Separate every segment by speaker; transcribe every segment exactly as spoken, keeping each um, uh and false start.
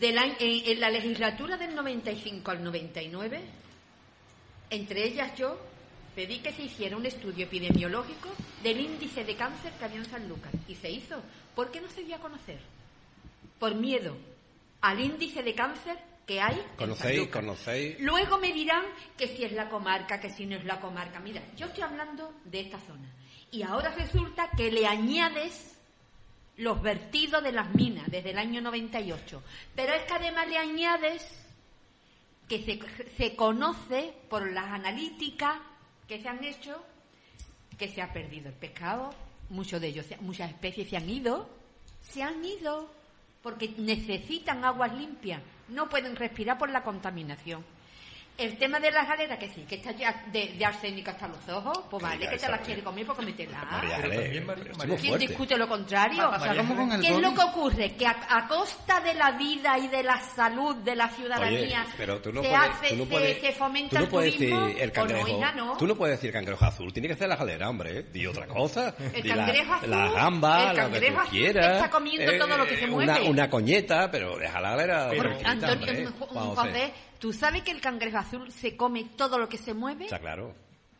Speaker 1: De la, en, en la legislatura del noventa y cinco al noventa y nueve, entre ellas yo pedí que se hiciera un estudio epidemiológico del índice de cáncer que había en Sanlúcar. Y se hizo. ¿Por qué no se dio a conocer? Por miedo al índice de cáncer que hay.
Speaker 2: ¿Conocéis? ¿Conocéis?
Speaker 1: Luego me dirán que si es la comarca, que si no es la comarca. Mira, yo estoy hablando de esta zona. Y ahora resulta que le añades los vertidos de las minas desde el año noventa y ocho. Pero es que además le añades que se, se conoce por las analíticas que se han hecho que se ha perdido el pescado, muchos de ellos, muchas especies se han ido, se han ido porque necesitan aguas limpias, no pueden respirar por la contaminación. El tema de las galeras, que sí, que está ya de, de arsénico hasta los ojos, pues vale, que te las quiere comer, pues cómetela. ¿Quién discute lo contrario?
Speaker 3: O sea, ¿cómo con el
Speaker 1: ¿Qué es
Speaker 3: COVID?
Speaker 1: lo que ocurre? Que a, a costa de la vida y de la salud de la ciudadanía
Speaker 2: Oye, pero tú no
Speaker 1: se,
Speaker 2: puedes,
Speaker 1: hace,
Speaker 2: tú no
Speaker 1: se,
Speaker 2: puedes,
Speaker 1: se fomenta
Speaker 2: tú no
Speaker 1: el
Speaker 2: puedes
Speaker 1: turismo,
Speaker 2: decir el
Speaker 1: o
Speaker 2: cangrejo,
Speaker 1: no, hija, no.
Speaker 2: tú no puedes decir cangrejo azul, tiene que ser la galera, hombre, ¿eh? Di otra cosa.
Speaker 1: El
Speaker 2: Di
Speaker 1: cangrejo
Speaker 2: la,
Speaker 1: azul,
Speaker 2: la gamba,
Speaker 1: el
Speaker 2: lo que
Speaker 1: cangrejo
Speaker 2: tú
Speaker 1: azul
Speaker 2: quieras.
Speaker 1: está comiendo todo lo que se
Speaker 2: una,
Speaker 1: mueve.
Speaker 2: Una coñeta, pero deja la galera.
Speaker 1: Pero,
Speaker 2: tranquilita,
Speaker 1: Antonio,
Speaker 2: hombre,
Speaker 1: un- un-
Speaker 2: vamos a ver.
Speaker 1: José, ¿tú sabes que el cangrejo azul se come todo lo que se mueve?
Speaker 2: Está claro.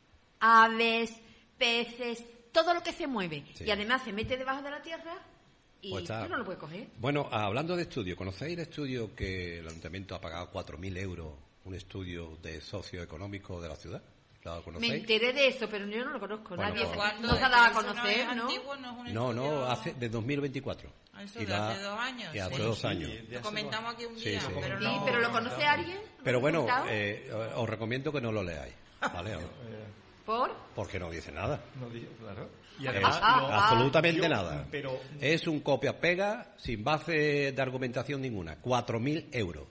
Speaker 1: Aves, peces, todo lo que se mueve.
Speaker 2: Sí.
Speaker 1: Y además se mete debajo de la tierra y
Speaker 2: Pues está.
Speaker 1: tú no lo puedes coger.
Speaker 2: Bueno, hablando de estudio, ¿conocéis el estudio que el ayuntamiento ha pagado cuatro mil euros, un estudio de socioeconómico de la ciudad? ¿Lo
Speaker 1: Me
Speaker 2: conocéis?
Speaker 1: enteré de eso, pero yo no lo conozco.
Speaker 2: Bueno,
Speaker 1: Nadie
Speaker 2: pues-
Speaker 1: no se ha dado a conocer, ¿no?
Speaker 2: No, no, hace de dos mil veinticuatro.
Speaker 4: Eso
Speaker 2: Y
Speaker 4: de
Speaker 2: la-
Speaker 4: hace dos años,
Speaker 2: Y hace
Speaker 4: sí.
Speaker 2: dos
Speaker 3: Sí,
Speaker 2: años.
Speaker 3: de
Speaker 4: Lo
Speaker 3: hace
Speaker 4: comentamos aquí un
Speaker 2: Sí,
Speaker 4: día,
Speaker 2: sí.
Speaker 4: pero
Speaker 1: Sí,
Speaker 4: no.
Speaker 1: pero ¿lo conoce alguien?
Speaker 2: Pero bueno,
Speaker 1: ¿Resultado?
Speaker 2: eh, os recomiendo que no lo leáis, ¿vale?
Speaker 1: ¿Por?
Speaker 2: Porque no dice nada.
Speaker 3: No digo, claro. Y
Speaker 2: Es
Speaker 3: además,
Speaker 1: Ah,
Speaker 3: lo-
Speaker 1: ah,
Speaker 2: absolutamente
Speaker 3: yo-
Speaker 2: nada.
Speaker 3: Pero
Speaker 2: Es un copia-pega sin base de argumentación ninguna. Cuatro mil euros.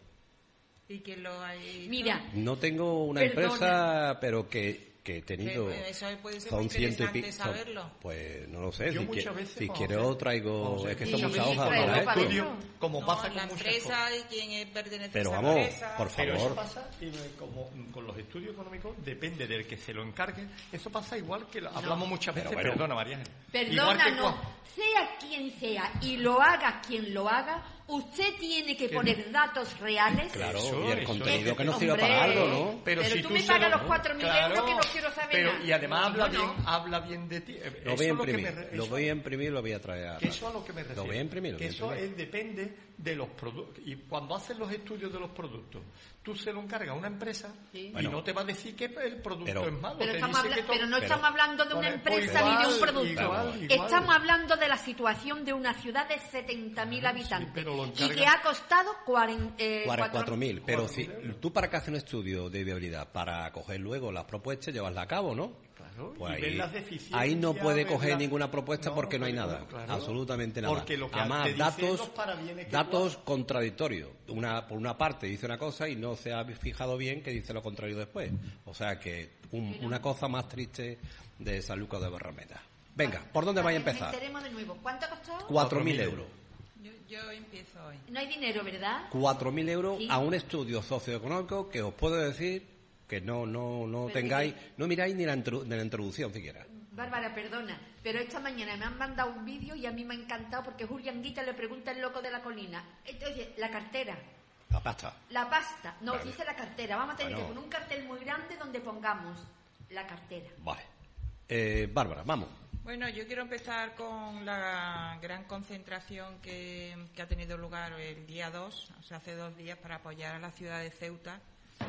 Speaker 4: Y que lo hay.
Speaker 1: Mira,
Speaker 2: No tengo una
Speaker 1: Perdona.
Speaker 2: empresa, pero que, que he tenido...
Speaker 4: Que, eso puede ser
Speaker 2: son
Speaker 4: muy
Speaker 2: ciento y
Speaker 4: interesante
Speaker 2: pico.
Speaker 4: saberlo.
Speaker 2: Pues no lo sé.
Speaker 3: Yo
Speaker 2: si
Speaker 3: muchas
Speaker 2: quie-
Speaker 3: veces,
Speaker 2: si
Speaker 3: vamos
Speaker 2: quiere
Speaker 3: a ver,
Speaker 2: os traigo...
Speaker 3: vamos a ver.
Speaker 2: Es que
Speaker 1: Sí,
Speaker 2: son
Speaker 1: sí,
Speaker 2: muchas
Speaker 1: sí,
Speaker 2: hojas
Speaker 1: traerlo
Speaker 2: para
Speaker 1: para
Speaker 2: esto.
Speaker 1: dentro.
Speaker 3: como
Speaker 4: No,
Speaker 3: pasa
Speaker 4: la
Speaker 3: con muchas
Speaker 4: empresa
Speaker 3: cosas.
Speaker 4: y quien es- pertenece
Speaker 2: Pero
Speaker 4: a esa
Speaker 2: vamos,
Speaker 4: empresa.
Speaker 2: por
Speaker 3: Pero
Speaker 2: favor.
Speaker 3: eso pasa, y como con los estudios económicos, depende del que se lo encargue. Eso pasa igual que lo- hablamos muchas
Speaker 2: Pero
Speaker 3: veces,
Speaker 2: bueno.
Speaker 3: perdona María Ángeles.
Speaker 1: perdona,
Speaker 3: Igual que
Speaker 1: no.
Speaker 3: cua-
Speaker 1: Sea quien sea y lo haga quien lo haga, usted tiene que poner datos reales.
Speaker 2: Claro,
Speaker 3: Eso,
Speaker 2: y el
Speaker 3: eso
Speaker 2: contenido
Speaker 3: es.
Speaker 2: que nos sirva
Speaker 1: Hombre,
Speaker 2: para algo, ¿no?
Speaker 3: Pero,
Speaker 1: Pero
Speaker 3: si
Speaker 1: tú
Speaker 3: tú
Speaker 1: me
Speaker 3: se
Speaker 1: pagas
Speaker 3: lo-
Speaker 1: los cuatro mil euros que no quiero saber
Speaker 3: pero,
Speaker 1: nada.
Speaker 3: Y además habla
Speaker 1: No, no.
Speaker 3: bien, habla bien de ti. Eh,
Speaker 2: Lo
Speaker 3: eso
Speaker 2: voy a
Speaker 3: es lo que
Speaker 2: imprimir,
Speaker 3: me re-
Speaker 2: lo
Speaker 3: eso-
Speaker 2: voy a imprimir y lo voy a traer a...
Speaker 3: que eso a lo que me refiero.
Speaker 2: Lo voy a imprimir, lo
Speaker 3: que
Speaker 2: voy a
Speaker 3: eso
Speaker 2: imprimir.
Speaker 3: es- depende de los productos. Y cuando haces los estudios de los productos, tú se lo encargas a una empresa
Speaker 1: Sí.
Speaker 3: y
Speaker 2: Bueno.
Speaker 3: no te va a decir que el producto
Speaker 2: Pero-
Speaker 3: es malo.
Speaker 1: Pero,
Speaker 3: te
Speaker 1: estamos
Speaker 3: dice
Speaker 1: habla-
Speaker 3: que todo-
Speaker 1: pero no
Speaker 2: pero-
Speaker 1: estamos hablando de una
Speaker 3: Pues
Speaker 1: empresa
Speaker 3: igual,
Speaker 1: ni de un producto.
Speaker 3: igual, igual.
Speaker 1: Estamos hablando de la situación de una ciudad de setenta mil
Speaker 3: Sí,
Speaker 1: habitantes
Speaker 3: pero lo
Speaker 1: y
Speaker 3: encargan-
Speaker 1: que ha costado cuarenta, eh,
Speaker 2: Cuatro-
Speaker 1: cuatro-
Speaker 2: cuatro mil, pero
Speaker 3: cuatro
Speaker 2: si
Speaker 3: mil euros.
Speaker 2: tú para que haces un estudio de viabilidad, para coger luego las propuestas y llevarlas a cabo, ¿no?
Speaker 3: Claro,
Speaker 2: Pues
Speaker 3: y
Speaker 2: ahí,
Speaker 3: ver las deficiencias,
Speaker 2: ahí no puede
Speaker 3: ver
Speaker 2: coger
Speaker 3: la-
Speaker 2: ninguna propuesta
Speaker 3: No,
Speaker 2: porque no hay
Speaker 3: claro,
Speaker 2: nada,
Speaker 3: claro.
Speaker 2: absolutamente nada.
Speaker 3: Porque lo que
Speaker 2: Además,
Speaker 3: te dicen
Speaker 2: datos,
Speaker 3: los parabienes que
Speaker 2: datos
Speaker 3: tú-
Speaker 2: contradictorios. Una, por una parte dice una cosa y no se ha fijado bien que dice lo contrario después. O sea que un- una cosa más triste de San Lucas de Barrameda. Venga, ¿por dónde vais a
Speaker 1: Para que
Speaker 2: empezar?
Speaker 1: nos enteremos de nuevo. ¿Cuánto ha costado?
Speaker 2: Cuatro mil euros.
Speaker 4: Yo, yo empiezo hoy.
Speaker 1: No hay dinero, ¿verdad?
Speaker 2: Cuatro mil euros
Speaker 1: Sí.
Speaker 2: a un estudio socioeconómico que os puedo decir que no no no
Speaker 1: Pero
Speaker 2: tengáis,
Speaker 1: dice-
Speaker 2: no miráis ni la, intro- ni la introducción siquiera.
Speaker 1: Bárbara, perdona, pero esta mañana me han mandado un vídeo y a mí me ha encantado porque Julián Guita le pregunta al loco de la colina. Entonces, la cartera,
Speaker 2: La pasta.
Speaker 1: la pasta, no,
Speaker 2: Vale.
Speaker 1: dice la cartera. Vamos a tener
Speaker 2: Bueno.
Speaker 1: que poner un cartel muy grande donde pongamos la cartera.
Speaker 2: Vale. Eh, Bárbara, vamos.
Speaker 4: Bueno, yo quiero empezar con la gran concentración que, que ha tenido lugar el día dos, o sea, hace dos días, para apoyar a la ciudad de Ceuta.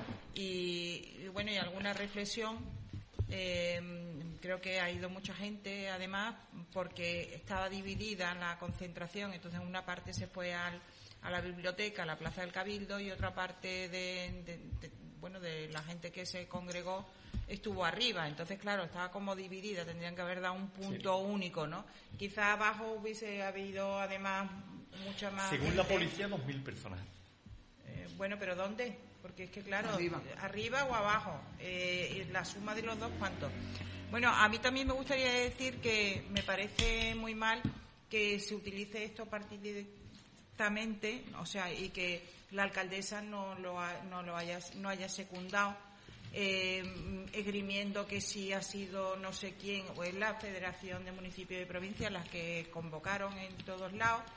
Speaker 4: Y, y bueno, y alguna reflexión. Eh, creo que ha ido mucha gente, además, porque estaba dividida la concentración. Entonces, una parte se fue al, a la biblioteca, a la Plaza del Cabildo, y otra parte de, de, de bueno, de la gente que se congregó estuvo arriba. Entonces, claro, estaba como dividida. Tendrían que haber dado un punto
Speaker 3: Sí.
Speaker 4: único, ¿no? Quizá abajo hubiese habido, además, mucha más
Speaker 3: Según la
Speaker 4: gente.
Speaker 3: policía, dos mil personas.
Speaker 4: Eh, bueno, pero ¿dónde? Porque es que, claro,
Speaker 3: Arriba.
Speaker 4: arriba o abajo, eh, y la suma de los dos, ¿cuánto? Bueno, a mí también me gustaría decir que me parece muy mal que se utilice esto partidistamente, o sea, y que la alcaldesa no lo, ha- no lo haya, no haya secundado, eh, esgrimiendo que sí ha sido no sé quién, o es la Federación de Municipios y Provincias las que convocaron en todos lados.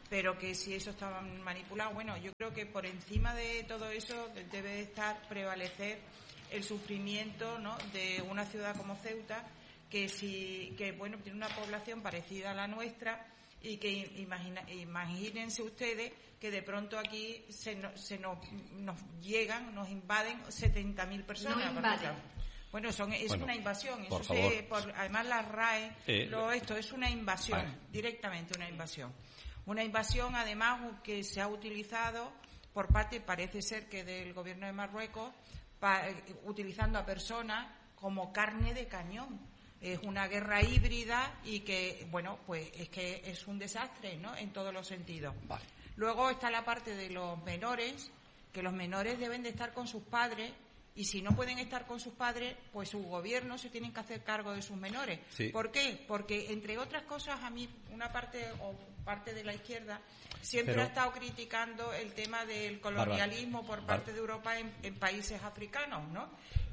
Speaker 4: pero que si eso estaba manipulado, bueno, yo creo que por encima de todo eso debe estar prevalecer el sufrimiento, ¿no?, de una ciudad como Ceuta, que si que bueno tiene una población parecida a la nuestra y que imagina, imagínense ustedes que de pronto aquí se, no, se nos, nos llegan, nos invaden setenta mil personas.
Speaker 1: No invaden.
Speaker 4: Bueno, son, es
Speaker 2: bueno,
Speaker 4: una invasión. Eso
Speaker 2: por
Speaker 4: se,
Speaker 2: favor.
Speaker 4: por, además la R A E,
Speaker 2: eh,
Speaker 4: lo, esto es una invasión,
Speaker 2: vale.
Speaker 4: directamente una invasión. Una invasión, además, que se ha utilizado por parte, parece ser que del gobierno de Marruecos, pa, utilizando a personas como carne de cañón. Es una guerra híbrida y que, bueno, pues es que es un desastre, ¿no?, en todos los sentidos.
Speaker 2: Vale.
Speaker 4: Luego está la parte de los menores, que los menores deben de estar con sus padres. Y si no pueden estar con sus padres, pues sus gobiernos se tienen que hacer cargo de sus menores.
Speaker 2: Sí.
Speaker 4: ¿Por qué? Porque, entre otras cosas, a mí, una parte o parte de la izquierda siempre
Speaker 2: Pero,
Speaker 4: ha estado criticando el tema del colonialismo Bárbara, por parte Bárbara. de Europa en, en países africanos, ¿no?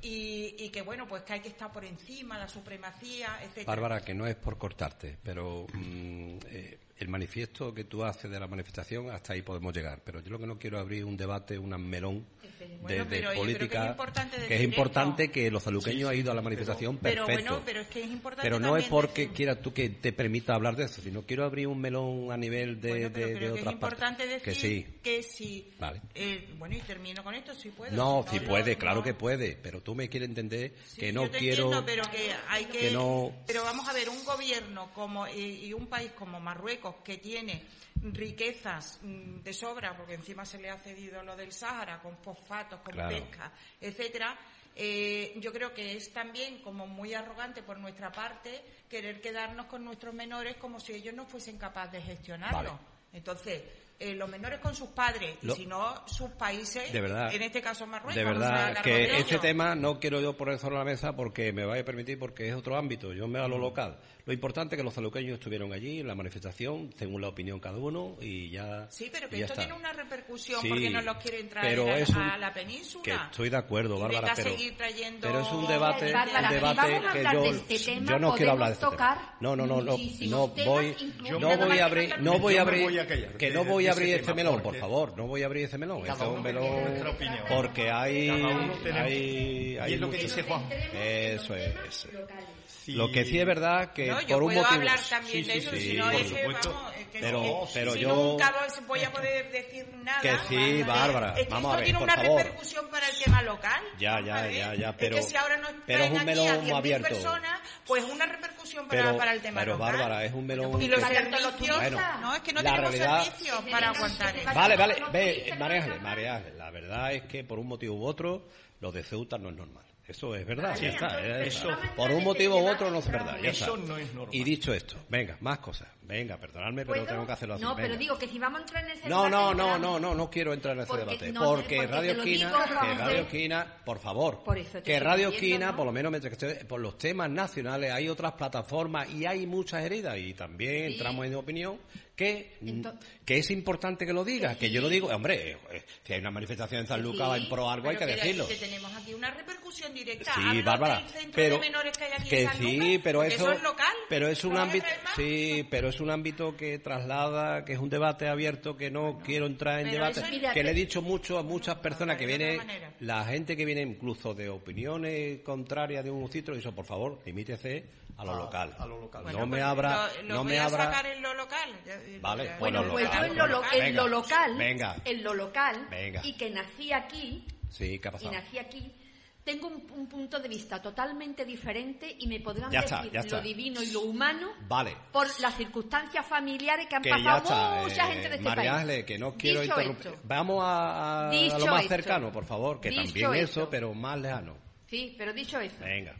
Speaker 4: Y, y que, bueno, pues que hay que estar por encima, la supremacía, etcétera.
Speaker 2: Bárbara, que no es por cortarte, pero mmm, eh, el manifiesto que tú haces de la manifestación, hasta ahí podemos llegar. Pero yo lo que no quiero es abrir un debate, un melón de,
Speaker 4: bueno,
Speaker 2: de política,
Speaker 4: que es importante,
Speaker 2: que es importante que los saluqueños
Speaker 3: sí, sí,
Speaker 2: han ido a la manifestación,
Speaker 4: pero,
Speaker 2: perfecto.
Speaker 4: Pero bueno, pero es que es importante
Speaker 2: Pero no es porque
Speaker 4: decir...
Speaker 2: quieras tú que te permita hablar de eso, sino quiero abrir un melón a nivel de,
Speaker 4: bueno, pero
Speaker 2: de, de
Speaker 4: que
Speaker 2: otras
Speaker 4: es importante
Speaker 2: partes.
Speaker 4: decir
Speaker 2: que sí.
Speaker 4: que si...
Speaker 2: Vale.
Speaker 4: Eh, bueno, y termino con esto, si puedo.
Speaker 2: No,
Speaker 4: si
Speaker 2: si
Speaker 4: no,
Speaker 2: puede,
Speaker 4: no,
Speaker 2: claro
Speaker 4: no.
Speaker 2: que puede, pero tú me quieres entender
Speaker 4: Sí,
Speaker 2: que no
Speaker 4: yo te
Speaker 2: quiero...
Speaker 4: entiendo, pero que hay que...
Speaker 2: que no...
Speaker 4: Pero vamos a ver, un gobierno como y, y un país como Marruecos, que tiene riquezas mmm, de sobra, porque encima se le ha cedido lo del Sáhara, con fosfatos, con
Speaker 2: claro.
Speaker 4: pesca, etcétera. Eh, yo creo que es también como muy arrogante por nuestra parte querer quedarnos con nuestros menores como si ellos no fuesen capaces de gestionarlo.
Speaker 2: Vale.
Speaker 4: Entonces, eh, los menores con sus padres,
Speaker 2: Lo...
Speaker 4: y si no, sus países,
Speaker 2: de verdad,
Speaker 4: en este caso Marruecos.
Speaker 2: de verdad,
Speaker 4: o sea,
Speaker 2: que ese tema no quiero yo poner sobre la mesa porque me vaya a permitir, porque es otro ámbito, yo me hago lo local. Lo importante es que los saluqueños estuvieron allí en la manifestación, según la opinión cada uno, y ya.
Speaker 4: Sí, pero que
Speaker 2: esto
Speaker 4: está. tiene una repercusión
Speaker 2: sí,
Speaker 4: porque no los quieren traer
Speaker 2: pero
Speaker 4: a,
Speaker 2: es un,
Speaker 4: a la península.
Speaker 2: Que estoy de acuerdo, Bárbara,
Speaker 4: pero,
Speaker 2: seguir
Speaker 4: trayendo...
Speaker 2: pero es un debate,
Speaker 1: Bárbara,
Speaker 2: un debate
Speaker 1: si vamos a
Speaker 2: que
Speaker 1: hablar
Speaker 2: yo,
Speaker 1: de este tema,
Speaker 2: yo no quiero hablar de este
Speaker 1: tocar
Speaker 2: tema. No, no, no, no, no
Speaker 1: temas,
Speaker 2: voy,
Speaker 1: incluso
Speaker 2: no voy a abrir, no voy a abrir,
Speaker 3: voy a callar,
Speaker 2: que
Speaker 3: de,
Speaker 2: no voy a abrir este
Speaker 3: tema,
Speaker 2: melón,
Speaker 3: porque...
Speaker 2: por favor, no voy a abrir ese melón. Ese es un melón, porque hay, hay, hay
Speaker 3: y es lo que dice Juan.
Speaker 2: Eso es.
Speaker 3: Sí.
Speaker 2: Lo que sí es verdad que
Speaker 4: no,
Speaker 2: por
Speaker 4: yo
Speaker 2: un
Speaker 4: puedo
Speaker 2: motivo...
Speaker 4: hablar también
Speaker 2: sí,
Speaker 4: de
Speaker 2: sí,
Speaker 4: eso,
Speaker 2: sí,
Speaker 4: si no
Speaker 2: por
Speaker 4: es que,
Speaker 2: supuesto.
Speaker 4: vamos, es que,
Speaker 2: pero,
Speaker 4: es,
Speaker 2: pero
Speaker 4: si
Speaker 2: yo...
Speaker 4: nunca voy a poder decir nada.
Speaker 2: Que sí, Bárbara,
Speaker 4: es que
Speaker 2: vamos
Speaker 4: esto
Speaker 2: a ver,
Speaker 4: tiene
Speaker 2: por
Speaker 4: una
Speaker 2: favor.
Speaker 4: repercusión para el tema local.
Speaker 2: Ya, ya, ya, ya, pero...
Speaker 4: Es que si ahora nos
Speaker 2: pero es
Speaker 4: traen
Speaker 2: un
Speaker 4: aquí
Speaker 2: melón
Speaker 4: a diez mil
Speaker 2: abierto.
Speaker 4: personas, pues una repercusión para,
Speaker 2: pero,
Speaker 4: para el tema
Speaker 2: pero,
Speaker 4: local.
Speaker 2: Pero, Bárbara, es un melón...
Speaker 4: Y los
Speaker 2: que...
Speaker 4: servicios,
Speaker 2: bueno,
Speaker 4: no, es que no
Speaker 2: la
Speaker 4: tenemos
Speaker 2: realidad...
Speaker 4: servicios para aguantar eso.
Speaker 2: Vale, vale, ve, María Ángeles, María Ángeles, la verdad es que por un motivo u otro, lo de Ceuta no es normal. Eso es verdad,
Speaker 1: Vale,
Speaker 2: ya está.
Speaker 1: entonces,
Speaker 2: Eso,
Speaker 1: vamos a
Speaker 2: por un
Speaker 1: entrar
Speaker 2: motivo
Speaker 1: en
Speaker 2: u
Speaker 1: ese
Speaker 2: otro no es
Speaker 1: debate.
Speaker 2: verdad, ya
Speaker 3: Eso
Speaker 2: está.
Speaker 3: no es normal.
Speaker 2: Y dicho esto, venga, más cosas. Venga, perdonadme, pero
Speaker 1: ¿Puedo?
Speaker 2: tengo que hacerlo así.
Speaker 1: No,
Speaker 2: venga.
Speaker 1: pero digo que si vamos a entrar en ese
Speaker 2: No,
Speaker 1: debate...
Speaker 2: no, no,
Speaker 1: entramos.
Speaker 2: no, no, no quiero entrar en ese
Speaker 1: Porque
Speaker 2: debate.
Speaker 1: no,
Speaker 2: porque
Speaker 1: porque
Speaker 2: Radio
Speaker 1: te lo
Speaker 2: Esquina,
Speaker 1: digo,
Speaker 2: que
Speaker 1: vamos a
Speaker 2: Radio
Speaker 1: ver.
Speaker 2: Esquina, por favor,
Speaker 1: Por eso te
Speaker 2: que
Speaker 1: estoy
Speaker 2: Radio
Speaker 1: diciendo,
Speaker 2: Esquina,
Speaker 1: ¿no?
Speaker 2: por lo menos mientras que esté por los temas nacionales, hay otras plataformas y hay muchas heridas y también
Speaker 1: Sí.
Speaker 2: entramos en opinión que,
Speaker 1: Ento-
Speaker 2: que es importante que lo digas, que,
Speaker 1: Que
Speaker 2: yo lo
Speaker 1: sí.
Speaker 2: digo, hombre, eh, si hay una manifestación en San
Speaker 1: Que
Speaker 2: Lucas
Speaker 1: sí.
Speaker 2: en pro algo hay que
Speaker 4: Pero
Speaker 2: decirlo.
Speaker 4: que tenemos aquí una repercusión directa.
Speaker 2: Sí,
Speaker 4: Hablo
Speaker 2: Bárbara,
Speaker 4: del centro
Speaker 2: pero
Speaker 4: de menores que hay aquí
Speaker 2: que
Speaker 4: en San
Speaker 2: sí,
Speaker 4: Lucas,
Speaker 2: pero
Speaker 4: porque
Speaker 2: eso,
Speaker 4: es local.
Speaker 2: pero es un
Speaker 4: ¿No
Speaker 2: ámbito,
Speaker 4: vas a traer más?
Speaker 2: sí, pero es un ámbito que traslada, que es un debate abierto, que no quiero entrar en
Speaker 4: pero
Speaker 2: debate,
Speaker 4: eso-
Speaker 1: mira,
Speaker 2: que le he
Speaker 1: que-
Speaker 2: dicho mucho a muchas personas que
Speaker 4: de otra
Speaker 2: vienen,
Speaker 4: manera.
Speaker 2: la gente que viene incluso de opiniones contrarias de un sitio, y eso, por favor, limítese a lo
Speaker 3: A-
Speaker 2: local.
Speaker 3: a lo local.
Speaker 4: Bueno,
Speaker 2: no me
Speaker 4: pues
Speaker 2: abra,
Speaker 4: lo, lo
Speaker 2: no
Speaker 4: voy
Speaker 2: me
Speaker 4: a
Speaker 2: abra.
Speaker 4: sacar en lo local. Ya- ya-
Speaker 2: Vale,
Speaker 4: ya-
Speaker 1: Bueno,
Speaker 2: Bueno,
Speaker 1: pues
Speaker 2: local,
Speaker 1: yo en lo, lo-
Speaker 2: venga,
Speaker 1: en lo local,
Speaker 2: venga.
Speaker 1: en lo local,
Speaker 2: Venga.
Speaker 1: y que nací aquí,
Speaker 2: Sí, ¿qué ha
Speaker 1: y
Speaker 2: pasado?
Speaker 1: nací aquí, tengo un, un punto de vista totalmente diferente y me podrán
Speaker 2: Ya
Speaker 1: decir
Speaker 2: está, ya está.
Speaker 1: lo divino y lo humano
Speaker 2: Vale.
Speaker 1: por las circunstancias familiares que han
Speaker 2: Que ya
Speaker 1: pasado
Speaker 2: está,
Speaker 1: mucha
Speaker 2: eh,
Speaker 1: gente de este
Speaker 2: María
Speaker 1: país.
Speaker 2: Ángeles, que no quiero
Speaker 1: Dicho
Speaker 2: interrumpir.
Speaker 1: esto,
Speaker 2: Vamos a, a- a
Speaker 1: Dicho
Speaker 2: lo más
Speaker 1: esto.
Speaker 2: cercano, por favor, que
Speaker 1: Dicho
Speaker 2: también eso,
Speaker 1: esto.
Speaker 2: pero más lejano.
Speaker 1: sí, pero dicho eso,
Speaker 2: Venga.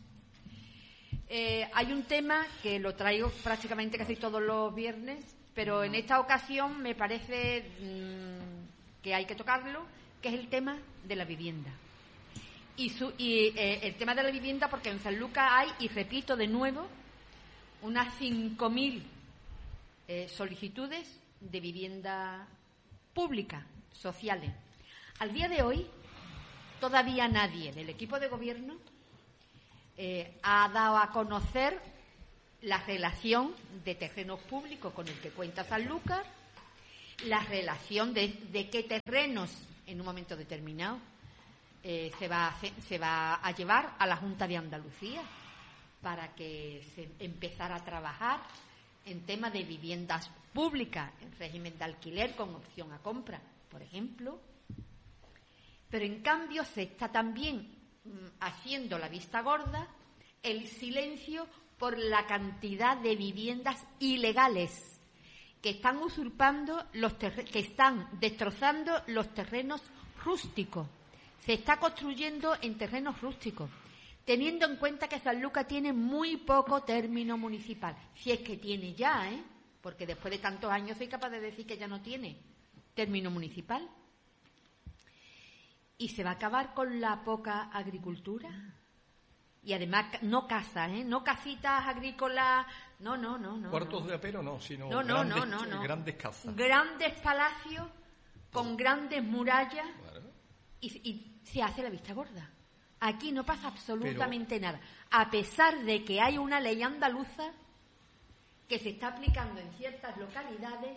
Speaker 1: eh, hay un tema que lo traigo prácticamente casi todos los viernes, pero en esta ocasión me parece mm, que hay que tocarlo, que es el tema de la vivienda. Y, su, y eh, el tema de la vivienda, porque en San Lucas hay, y repito de nuevo, unas cinco mil eh, solicitudes de vivienda pública, sociales. Al día de hoy, todavía nadie del equipo de gobierno eh, ha dado a conocer la relación de terrenos públicos con el que cuenta San Lucas la relación de, de qué terrenos en un momento determinado eh, se, va a hacer, se va a llevar a la Junta de Andalucía para que se empezara a trabajar en temas de viviendas públicas, en régimen de alquiler con opción a compra, por ejemplo. Pero en cambio se está también mm, haciendo la vista gorda, el silencio por la cantidad de viviendas ilegales que están usurpando los terre- que están destrozando los terrenos rústicos. Se está construyendo en terrenos rústicos, teniendo en cuenta que Sanlúcar tiene muy poco término municipal, si es que tiene ya, ¿eh? Porque después de tantos años soy capaz de decir que ya no tiene término municipal. Y se va a acabar con la poca agricultura. Y además no casas, ¿eh? No casitas agrícolas, no, no, no, no.
Speaker 3: Cuartos
Speaker 1: no.
Speaker 3: de apero no, sino
Speaker 1: no, no,
Speaker 3: grandes,
Speaker 1: no, no, no.
Speaker 3: grandes casas.
Speaker 1: Grandes palacios con grandes murallas
Speaker 3: Claro.
Speaker 1: y, y se hace la vista gorda. Aquí no pasa absolutamente nada. A pesar de que hay una ley andaluza que se está aplicando en ciertas localidades,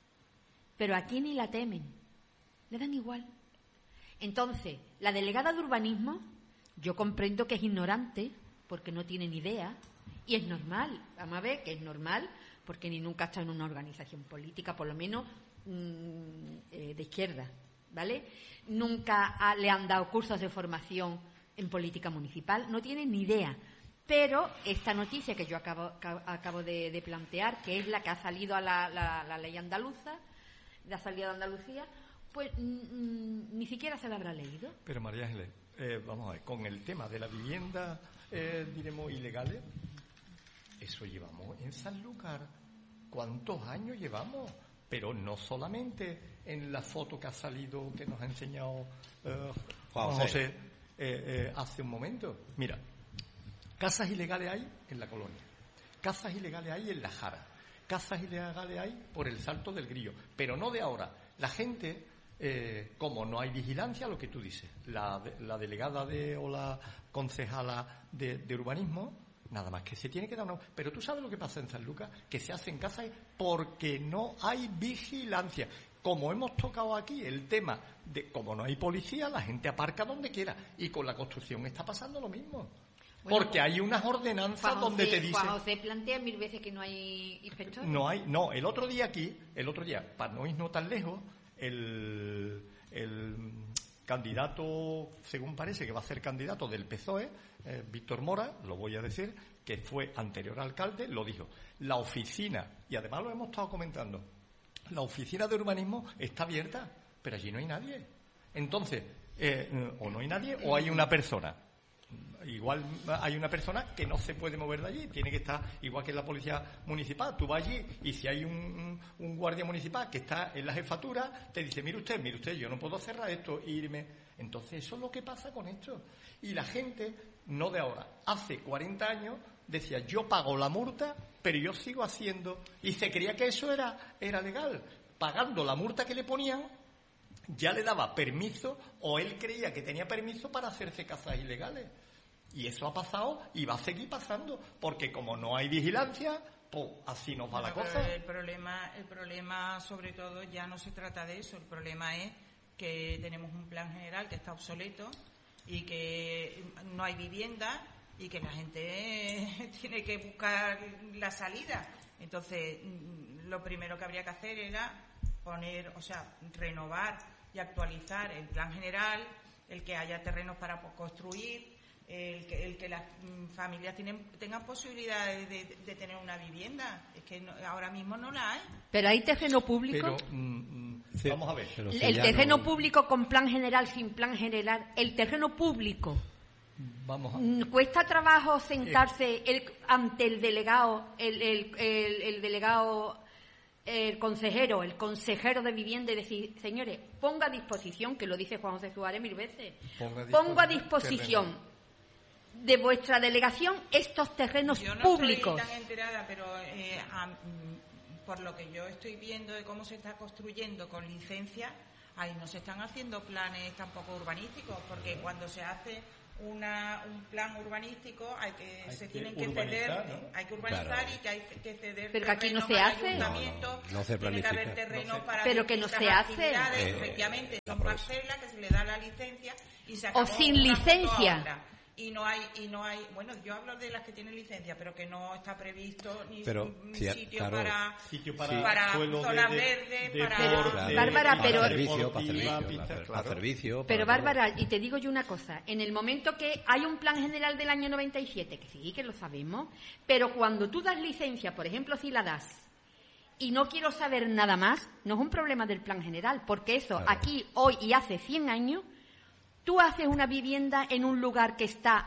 Speaker 1: pero aquí ni la temen. Le dan igual. Entonces, la delegada de urbanismo, yo comprendo que es ignorante, porque no tiene ni idea, y es normal. Vamos a ver que es normal, porque ni nunca ha estado en una organización política, por lo menos mmm, eh, de izquierda, ¿vale? Nunca ha, le han dado cursos de formación en política municipal, no tiene ni idea. Pero esta noticia que yo acabo, acabo de, de plantear, que es la que ha salido a la, la, la ley andaluza, la salida de Andalucía, pues mm, ni siquiera se la habrá leído.
Speaker 3: Pero María Ángeles, eh, vamos a ver, con el tema de la vivienda, eh, diremos, ilegales, eso llevamos en Sanlúcar. ¿Cuántos años llevamos? Pero no solamente en la foto que ha salido, que nos ha enseñado eh, Juan José, José eh, eh, hace un momento. Mira, casas ilegales hay en la Colonia, casas ilegales hay en la Jara, casas ilegales hay por el Salto del Grillo, pero no de ahora. La gente, eh, como no hay vigilancia, lo que tú dices, la, la delegada de, o la concejala de, de urbanismo, nada más que se tiene que dar una... Pero tú sabes lo que pasa en Sanlúcar, que se hacen casas porque no hay vigilancia. Como hemos tocado aquí el tema de como no hay policía, la gente aparca donde quiera. Y con la construcción está pasando lo mismo. Bueno, porque hay unas ordenanzas
Speaker 1: Juan
Speaker 3: donde
Speaker 1: José,
Speaker 3: te dicen...
Speaker 1: Juan José plantea mil veces que no hay inspectores.
Speaker 3: No hay, no, el otro día aquí, el otro día, para no irnos tan lejos, el, el candidato, según parece que va a ser candidato del P S O E, eh, Víctor Mora, lo voy a decir, que fue anterior alcalde, lo dijo. La oficina, y además lo hemos estado comentando, la oficina de urbanismo está abierta, pero allí no hay nadie. Entonces, eh, o no hay nadie o hay una persona. Igual hay una persona que no se puede mover de allí, tiene que estar igual que en la policía municipal. Tú vas allí y si hay un, un guardia municipal que está en la jefatura, te dice, mire usted, mire usted, yo no puedo cerrar esto e irme. Entonces eso es lo que pasa con esto. Y la gente, no de ahora, hace cuarenta años decía, yo pago la multa, pero yo sigo haciendo, y se creía que eso era, era legal. Pagando la multa que le ponían, ya le daba permiso, o él creía que tenía permiso para hacerse casas ilegales. Y eso ha pasado y va a seguir pasando, porque como no hay vigilancia, pues así nos va
Speaker 4: bueno,
Speaker 3: la cosa.
Speaker 4: El problema, el problema, sobre todo, ya no se trata de eso. El problema es que tenemos un plan general que está obsoleto y que no hay vivienda y que la gente tiene que buscar la salida. Entonces, lo primero que habría que hacer era poner, o sea, renovar y actualizar el plan general, el que haya terrenos para construir, el que, el que las familias tienen, tengan posibilidades de, de, de tener una vivienda. Es que no, ahora mismo no la hay.
Speaker 1: Pero hay terreno público.
Speaker 3: Pero, mm, sí, vamos a ver.
Speaker 1: El terreno no... público con plan general, sin plan general. El terreno público.
Speaker 3: Vamos a...
Speaker 1: Cuesta trabajo sentarse el, ante el delegado, el, el, el, el delegado, el consejero, el consejero de vivienda y decir, señores, ponga a disposición, que lo dice Juan José Suárez mil veces, ponga a disposición, ponga a disposición terreno. de vuestra delegación estos terrenos
Speaker 4: yo no
Speaker 1: públicos.
Speaker 4: Yo no estoy tan enterada, pero eh, a, por lo que yo estoy viendo de cómo se está construyendo con licencia, ahí no se están haciendo planes tampoco urbanísticos, porque cuando se hace una, un plan urbanístico, hay que
Speaker 3: hay
Speaker 4: se
Speaker 3: que
Speaker 4: tienen que ceder,
Speaker 3: ¿no?
Speaker 4: hay que urbanizar
Speaker 2: claro.
Speaker 4: y que hay que ceder.
Speaker 1: Pero que aquí no se
Speaker 4: al
Speaker 1: hace.
Speaker 4: ayuntamiento,
Speaker 2: No, no, no se
Speaker 4: tiene que haber
Speaker 2: planifica.
Speaker 4: terreno
Speaker 3: No se...
Speaker 4: para
Speaker 1: pero que no se hace.
Speaker 4: actividades,
Speaker 2: Eh,
Speaker 4: efectivamente, son
Speaker 2: la
Speaker 4: parcelas que se le da la licencia y se acabó
Speaker 1: O sin
Speaker 4: una foto a
Speaker 1: licencia.
Speaker 4: otra. Y no hay, y no hay, bueno, yo hablo de las que tienen licencia, pero que no está previsto ni
Speaker 2: Pero,
Speaker 4: un
Speaker 2: sí,
Speaker 4: sitio
Speaker 2: claro.
Speaker 4: para,
Speaker 3: Sitio para,
Speaker 4: para
Speaker 3: suelo de-
Speaker 4: zonas
Speaker 3: de-
Speaker 4: verdes,
Speaker 3: de
Speaker 4: para...
Speaker 1: Pero,
Speaker 3: deporte,
Speaker 1: Bárbara, pero-
Speaker 2: para servicio, para
Speaker 3: deportiva,
Speaker 2: servicio,
Speaker 3: pistas,
Speaker 2: para,
Speaker 3: claro.
Speaker 2: para servicio.
Speaker 1: Pero
Speaker 2: para-
Speaker 1: Bárbara, y te digo yo una cosa, en el momento que hay un plan general del año noventa y siete, que sí, que lo sabemos, pero cuando tú das licencia, por ejemplo, si la das, y no quiero saber nada más, no es un problema del plan general, porque eso
Speaker 2: Claro.
Speaker 1: aquí, hoy y hace cien años, tú haces una vivienda en un lugar que está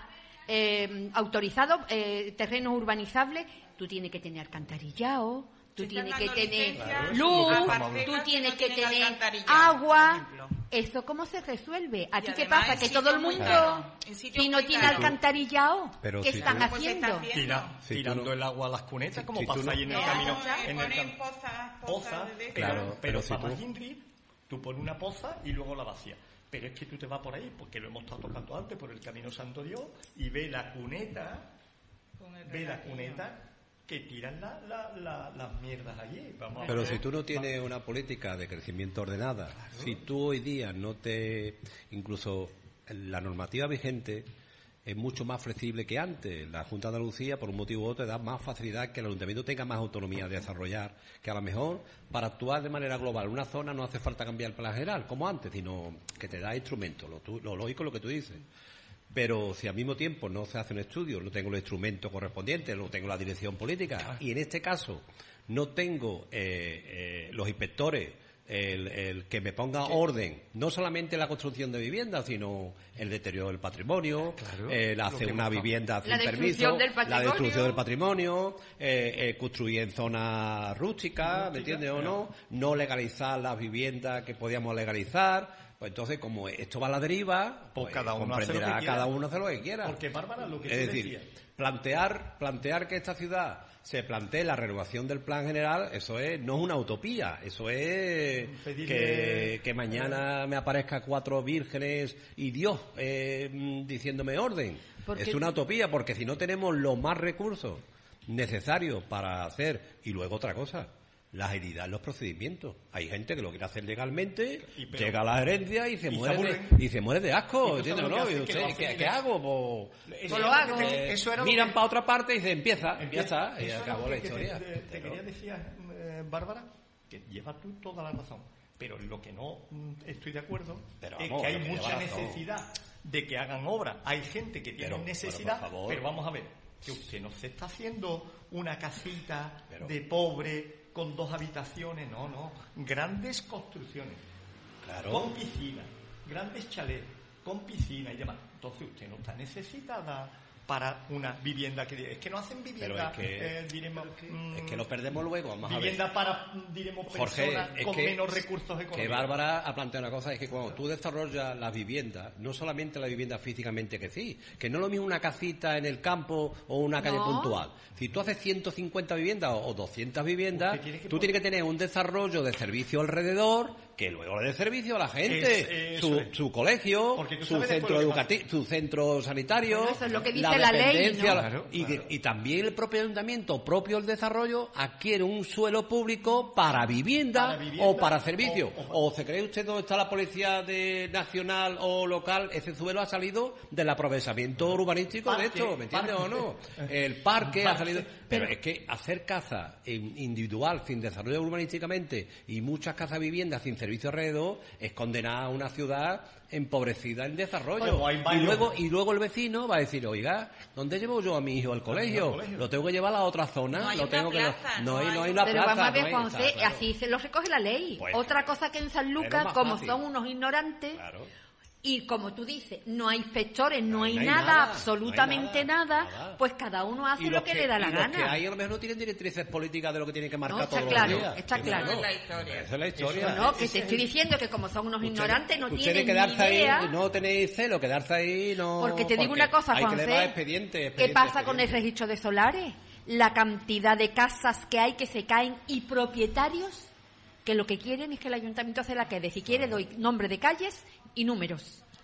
Speaker 1: eh, autorizado, eh, terrenos urbanizables, tú tienes que tener alcantarillado, tú
Speaker 4: Se
Speaker 1: tienes
Speaker 4: están
Speaker 1: que
Speaker 4: dando
Speaker 1: tener
Speaker 4: licencias
Speaker 1: luz,
Speaker 3: a
Speaker 4: parcelas
Speaker 1: tú
Speaker 4: que
Speaker 1: tienes
Speaker 4: no
Speaker 1: que
Speaker 4: tienen
Speaker 1: tener
Speaker 4: alcantarillado,
Speaker 1: agua.
Speaker 4: por ejemplo.
Speaker 1: ¿Eso cómo se resuelve? ¿Aquí
Speaker 4: Y
Speaker 1: qué
Speaker 4: además
Speaker 1: pasa?
Speaker 4: en
Speaker 1: Que
Speaker 4: sitios
Speaker 1: todo el
Speaker 4: muy
Speaker 1: mundo,
Speaker 4: caros, en sitios
Speaker 1: si no
Speaker 4: muy
Speaker 1: tiene
Speaker 4: caros.
Speaker 1: alcantarillado,
Speaker 2: Pero
Speaker 1: ¿qué
Speaker 2: si
Speaker 1: están
Speaker 2: tú-
Speaker 4: Pues se está
Speaker 1: haciendo?
Speaker 4: haciendo.
Speaker 3: Tira-
Speaker 2: Si tú
Speaker 3: tirando
Speaker 2: no-
Speaker 3: el agua a las cunetas, como
Speaker 2: si tú
Speaker 3: pasa
Speaker 2: no-
Speaker 3: ahí en el
Speaker 4: No,
Speaker 3: camino.
Speaker 4: no,
Speaker 3: en el
Speaker 4: ponen
Speaker 3: cam-
Speaker 4: pozas,
Speaker 3: Poza,
Speaker 4: pozas de
Speaker 3: pero,
Speaker 2: Claro,
Speaker 3: pero,
Speaker 2: pero si
Speaker 3: para
Speaker 2: tú-
Speaker 3: más Ingrid, tú pones una poza y luego la vacías. Pero es que tú te vas por ahí, porque lo hemos estado tocando antes, por el Camino Santo Dios, y ve la cuneta,
Speaker 4: con el
Speaker 3: ve la
Speaker 4: regatillo.
Speaker 3: cuneta que tiran la, la, la, las mierdas allí. Vamos a
Speaker 2: Pero
Speaker 3: ver.
Speaker 2: si tú no tienes una política de crecimiento ordenada, si tú hoy día no te... Incluso la normativa vigente es mucho más flexible que antes. La Junta de Andalucía, por un motivo u otro, da más facilidad que el ayuntamiento tenga más autonomía de desarrollar, que a lo mejor para actuar de manera global en una zona no hace falta cambiar el plan general, como antes, sino que te da instrumentos, lo, tú- lo lógico es lo que tú dices. Pero si al mismo tiempo no se hace un estudio, no tengo los instrumentos correspondientes, no tengo la dirección política, y en este caso no tengo eh, eh, los inspectores, el, el que me ponga orden, no solamente la construcción de viviendas, sino el deterioro del patrimonio,
Speaker 3: Claro,
Speaker 2: el
Speaker 3: lo
Speaker 2: hacer
Speaker 3: que
Speaker 2: una
Speaker 3: hemos hablado.
Speaker 2: vivienda sin
Speaker 1: La
Speaker 2: permiso,
Speaker 1: destrucción del
Speaker 2: la
Speaker 1: patrimonio.
Speaker 2: destrucción del patrimonio, eh, eh, construir en zonas rústicas, ¿me entiendes o no? No legalizar las viviendas que podíamos legalizar. Pues entonces, como esto va a la deriva,
Speaker 3: Pues
Speaker 2: pues
Speaker 3: cada uno hace lo que
Speaker 2: comprenderá
Speaker 3: quiera.
Speaker 2: cada uno hace lo que quiera.
Speaker 3: Porque, Bárbara, lo que
Speaker 2: es
Speaker 3: tú
Speaker 2: decir,
Speaker 3: decías.
Speaker 2: plantear, plantear que esta ciudad se plantee la renovación del plan general, eso es no es una utopía, eso es
Speaker 3: Pedirle-
Speaker 2: que, que mañana me aparezca cuatro vírgenes y Dios eh, mm, diciéndome orden.
Speaker 1: Porque-
Speaker 2: Es una utopía, porque si no tenemos los más recursos necesarios para hacer, y luego otra cosa, la agilidad en los procedimientos. Hay gente que lo quiere hacer legalmente,
Speaker 3: Y pero-
Speaker 2: llega a la gerencia y se,
Speaker 3: y se
Speaker 2: muere de,
Speaker 3: aburren.
Speaker 2: y se muere de asco,
Speaker 3: Y tú
Speaker 2: ¿entiendes?
Speaker 3: sabes lo
Speaker 2: ¿No?
Speaker 3: que
Speaker 2: Y
Speaker 3: hacen, que
Speaker 2: usted,
Speaker 3: lo hacen
Speaker 2: ¿qué,
Speaker 3: en
Speaker 2: qué
Speaker 3: el-
Speaker 2: hago? Pues,
Speaker 3: Eso
Speaker 1: lo
Speaker 3: era
Speaker 1: hago.
Speaker 3: que te-
Speaker 2: eh,
Speaker 3: eso era lo
Speaker 2: miran
Speaker 3: que-
Speaker 2: para otra parte y dicen, empieza,
Speaker 3: Empieza.
Speaker 2: empieza, y
Speaker 3: Eso era
Speaker 2: acabó
Speaker 3: lo
Speaker 2: la
Speaker 3: que te-
Speaker 2: historia.
Speaker 3: Te, te
Speaker 2: Pero-
Speaker 3: quería decir, eh, Bárbara, que llevas tú toda la razón. Pero lo que no mm, estoy de acuerdo
Speaker 2: Pero
Speaker 3: es
Speaker 2: vamos,
Speaker 3: que hay
Speaker 2: lo que
Speaker 3: mucha
Speaker 2: lleva razón.
Speaker 3: necesidad de que hagan obra. Hay gente que tiene
Speaker 2: Pero,
Speaker 3: necesidad,
Speaker 2: pero, por favor.
Speaker 3: pero vamos a ver, que usted no se está haciendo una casita
Speaker 2: Pero-
Speaker 3: de pobre con dos habitaciones, no, no. Grandes construcciones,
Speaker 2: Claro.
Speaker 3: con piscina, grandes chalets, con piscina y demás. Entonces usted no está necesitada para una vivienda que... Es que no hacen vivienda,
Speaker 2: Pero es que-
Speaker 3: eh, diremos... mm,
Speaker 2: Es que lo perdemos luego, vamos a ver.
Speaker 3: vivienda para, diremos,
Speaker 2: Jorge,
Speaker 3: personas
Speaker 2: es
Speaker 3: con
Speaker 2: que,
Speaker 3: menos recursos económicos.
Speaker 2: que Bárbara ha planteado una cosa, es que cuando tú desarrollas las viviendas, no solamente la vivienda físicamente que sí, que no es lo mismo una casita en el campo o una calle
Speaker 1: No.
Speaker 2: puntual. Si tú haces ciento cincuenta viviendas o doscientas viviendas,
Speaker 3: Usted tiene que
Speaker 2: tú
Speaker 3: poner-
Speaker 2: tienes que tener un desarrollo de servicio alrededor que luego le dé servicio a la gente,
Speaker 3: Es-
Speaker 2: su,
Speaker 3: eso es.
Speaker 2: su colegio,
Speaker 3: Porque tú
Speaker 2: su
Speaker 3: sabes después
Speaker 2: centro
Speaker 3: lo que
Speaker 2: educativo, su centro sanitario,
Speaker 1: Bueno, eso es lo que dice
Speaker 2: la
Speaker 1: la ley,
Speaker 2: dependencia,
Speaker 1: ¿no?
Speaker 3: Claro,
Speaker 2: y,
Speaker 3: claro.
Speaker 2: y también el propio ayuntamiento, propio el desarrollo, adquiere un suelo público para vivienda,
Speaker 3: Para vivienda
Speaker 2: o para servicio.
Speaker 3: o-
Speaker 2: O, se cree usted dónde está la policía de nacional o local, ese suelo ha salido del aprovechamiento urbanístico de
Speaker 3: Parque,
Speaker 2: esto, ¿me entiendes
Speaker 3: parque.
Speaker 2: o no? El parque ha
Speaker 3: Parque.
Speaker 2: salido... Pero es que hacer casa en- individual sin desarrollo urbanísticamente y muchas casas viviendas sin servicio alrededor es condenar a una ciudad empobrecida en desarrollo.
Speaker 3: Bueno, hay
Speaker 2: y
Speaker 3: varios-
Speaker 2: luego y luego el vecino va a decir, oiga, ¿dónde llevo yo a mi hijo al colegio?
Speaker 3: colegio.
Speaker 2: Lo tengo que llevar a la otra zona.
Speaker 4: No hay
Speaker 2: lo
Speaker 4: una
Speaker 2: tengo que
Speaker 4: plaza,
Speaker 2: no,
Speaker 4: no
Speaker 2: hay,
Speaker 4: hay
Speaker 2: no hay
Speaker 4: una-
Speaker 2: una
Speaker 1: Pero
Speaker 2: plaza.
Speaker 1: vamos a ver,
Speaker 2: no hay-
Speaker 1: Juanse,
Speaker 2: está, claro.
Speaker 1: así se lo recoge la ley.
Speaker 2: Pues,
Speaker 1: Otra cosa que en San Lucas,
Speaker 2: más
Speaker 1: como
Speaker 2: fácil.
Speaker 1: son unos ignorantes,
Speaker 2: Claro.
Speaker 1: y como tú dices, no hay inspectores, no,
Speaker 2: No
Speaker 1: hay,
Speaker 2: hay
Speaker 1: nada,
Speaker 2: nada,
Speaker 1: absolutamente
Speaker 2: no hay
Speaker 1: nada,
Speaker 2: nada, nada.
Speaker 1: pues cada uno hace
Speaker 2: Y
Speaker 1: lo
Speaker 2: los
Speaker 1: que, le da la
Speaker 2: y los
Speaker 1: gana.
Speaker 2: que hay a lo mejor no tienen directrices políticas de lo que tienen que marcar
Speaker 1: No, está
Speaker 2: todos
Speaker 1: claro,
Speaker 2: los días.
Speaker 1: está
Speaker 2: Sí,
Speaker 1: claro.
Speaker 4: Esa es la historia.
Speaker 2: Esa es la historia.
Speaker 1: No, que
Speaker 3: Ese
Speaker 1: te
Speaker 3: es
Speaker 1: estoy
Speaker 3: el-
Speaker 1: diciendo que como son unos
Speaker 2: Ustedes-
Speaker 1: ignorantes, no
Speaker 2: ustedes
Speaker 1: tienen
Speaker 2: quedarse
Speaker 1: ni idea.
Speaker 2: ahí, no tenéis celo, quedarse ahí no...
Speaker 1: Porque te digo una cosa,
Speaker 2: hay que
Speaker 1: Juanse,
Speaker 2: elevar expediente,
Speaker 1: ¿qué
Speaker 2: expediente,
Speaker 1: pasa con el
Speaker 2: expediente.
Speaker 1: registro de solares? La cantidad de casas que hay que se caen y propietarios que lo que quieren es que el ayuntamiento se la quede. Si quiere doy nombre de calles y números.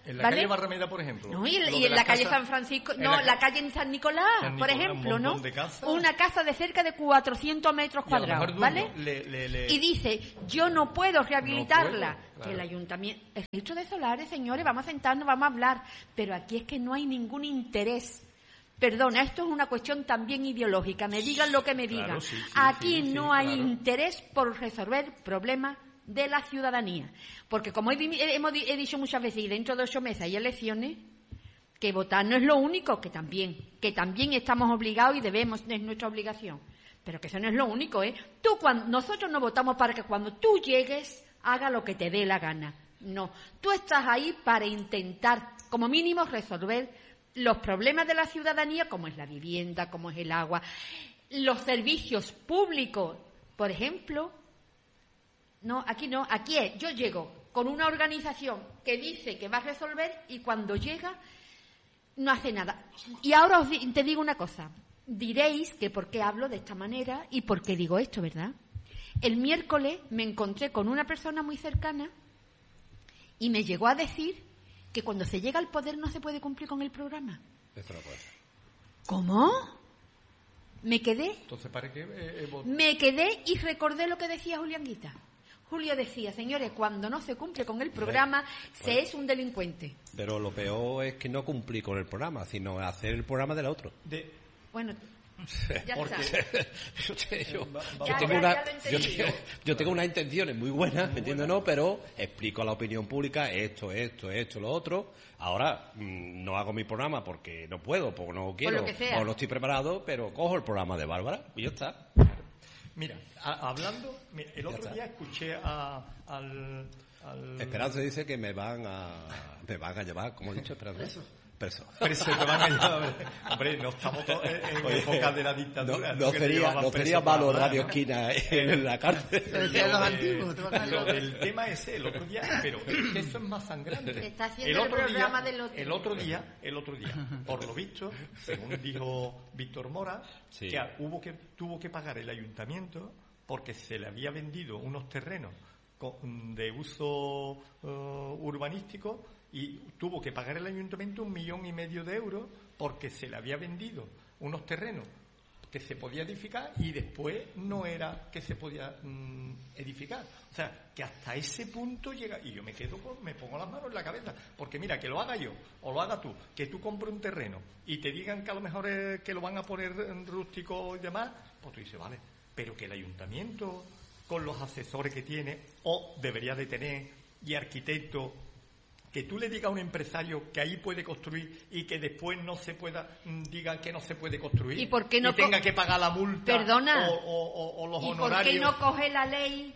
Speaker 3: En la
Speaker 1: ¿vale?
Speaker 3: calle Barrameda, por ejemplo.
Speaker 1: No, y, en-
Speaker 3: lo
Speaker 1: y
Speaker 3: de
Speaker 1: en
Speaker 3: las
Speaker 1: la calle
Speaker 3: casas-
Speaker 1: San Francisco,
Speaker 3: en
Speaker 1: no,
Speaker 3: la
Speaker 1: la,
Speaker 3: ca-
Speaker 1: calle en San Nicolás,
Speaker 3: San
Speaker 1: por
Speaker 3: Nicolás,
Speaker 1: ejemplo,
Speaker 3: un
Speaker 1: ¿no?
Speaker 3: montón de casas.
Speaker 1: Una casa de cerca de cuatrocientos metros
Speaker 3: Y a lo mejor
Speaker 1: cuadrados,
Speaker 3: el
Speaker 1: ¿vale?
Speaker 3: dueño le- le- le-
Speaker 1: Y dice, yo no puedo rehabilitarla.
Speaker 3: No puedo, claro.
Speaker 1: Que el ayuntamiento... El registro de solares, señores, vamos a sentarnos, vamos a hablar. Pero aquí es que no hay ningún interés. Perdona, esto es una cuestión también ideológica. Me digan lo que me digan.
Speaker 3: Claro, sí, sí,
Speaker 1: aquí
Speaker 3: sí, sí,
Speaker 1: no hay
Speaker 3: claro.
Speaker 1: interés por resolver problemas de la ciudadanía. Porque como he, di- hemos di- he dicho muchas veces, y dentro de ocho meses hay elecciones, que votar no es lo único, que también, que también estamos obligados y debemos, es nuestra obligación. Pero que eso no es lo único, ¿eh? Tú, cuando, nosotros no votamos para que cuando tú llegues, haga lo que te dé la gana. No, tú estás ahí para intentar, como mínimo, resolver los problemas de la ciudadanía, como es la vivienda, como es el agua, los servicios públicos, por ejemplo. No, aquí no, aquí es, yo llego con una organización que dice que va a resolver y cuando llega no hace nada. Y ahora os di- te digo una cosa, diréis que por qué hablo de esta manera y por qué digo esto, ¿verdad? El miércoles me encontré con una persona muy cercana y me llegó a decir que cuando se llega al poder no se puede cumplir con el programa.
Speaker 2: Esto no puede ser.
Speaker 1: ¿Cómo? Me quedé,
Speaker 3: Entonces, ¿para qué? eh, eh, vot-
Speaker 1: me quedé y recordé lo que decía Julián Guita. Julio decía, señores, cuando no se cumple con el programa, se es un delincuente.
Speaker 2: Pero lo peor es que no cumplir con el programa, sino hacer el programa del otro.
Speaker 3: de-
Speaker 1: Bueno, ya
Speaker 3: Porque-
Speaker 1: está.
Speaker 2: yo, te- yo-
Speaker 3: Va-
Speaker 2: yo
Speaker 1: Ya,
Speaker 2: tengo
Speaker 1: ya,
Speaker 2: una-
Speaker 1: ya lo
Speaker 2: yo
Speaker 1: entendí.
Speaker 2: tengo- yo tengo unas intenciones muy buenas, ¿me entiendes? No, pero explico a la opinión pública esto, esto, esto, lo otro. Ahora mm, no hago mi programa porque no puedo, porque no quiero,
Speaker 1: lo que sea.
Speaker 2: o no estoy preparado, pero cojo el programa de Bárbara y ya está.
Speaker 3: Mira, a- hablando, mira, el otro
Speaker 2: está.
Speaker 3: día escuché a, al, al...
Speaker 2: Esperanza dice que me van a me van a llevar, como he dicho, Esperanza. Preso.
Speaker 3: Preso, te van a llevar. Hombre, no estamos todos en, en
Speaker 2: Oye,
Speaker 3: época de la
Speaker 2: No,
Speaker 3: dictadura.
Speaker 2: no
Speaker 3: Tú que te
Speaker 2: sería,
Speaker 3: llevaban
Speaker 2: no
Speaker 3: preso
Speaker 2: sería
Speaker 3: para
Speaker 2: malo
Speaker 3: hablar,
Speaker 2: Radio
Speaker 3: ¿no?
Speaker 2: Esquina en la cárcel.
Speaker 5: Pero decían los antiguos, te vas a
Speaker 3: Lo
Speaker 5: llevar.
Speaker 3: del tema ese, el otro día, pero es que eso es más sangrante.
Speaker 1: Está haciendo el programa del otro.
Speaker 3: El otro día, el otro día, por lo visto, según dijo Víctor Mora,
Speaker 2: Sí.
Speaker 3: que hubo que tuvo que pagar el ayuntamiento porque se le había vendido unos terrenos con- de uso eh, urbanístico y tuvo que pagar el ayuntamiento un millón y medio de euros porque se le había vendido unos terrenos que se podía edificar y después no era que se podía mm, edificar. O sea, que hasta ese punto llega, y yo me quedo con, me pongo las manos en la cabeza, porque mira, que lo haga yo o lo haga tú, que tú compres un terreno y te digan que a lo mejor es, que lo van a poner en rústico y demás, pues tú dices, vale, pero que el ayuntamiento con los asesores que tiene o debería de tener y arquitectos, que tú le digas a un empresario que ahí puede construir y que después no se pueda, mm, diga que no se puede construir
Speaker 1: ¿Y por qué no
Speaker 3: y tenga
Speaker 1: co-
Speaker 3: que pagar la multa
Speaker 1: Perdona.
Speaker 3: o, o- o- o los
Speaker 1: ¿Y por
Speaker 3: honorarios.
Speaker 1: qué no coge la ley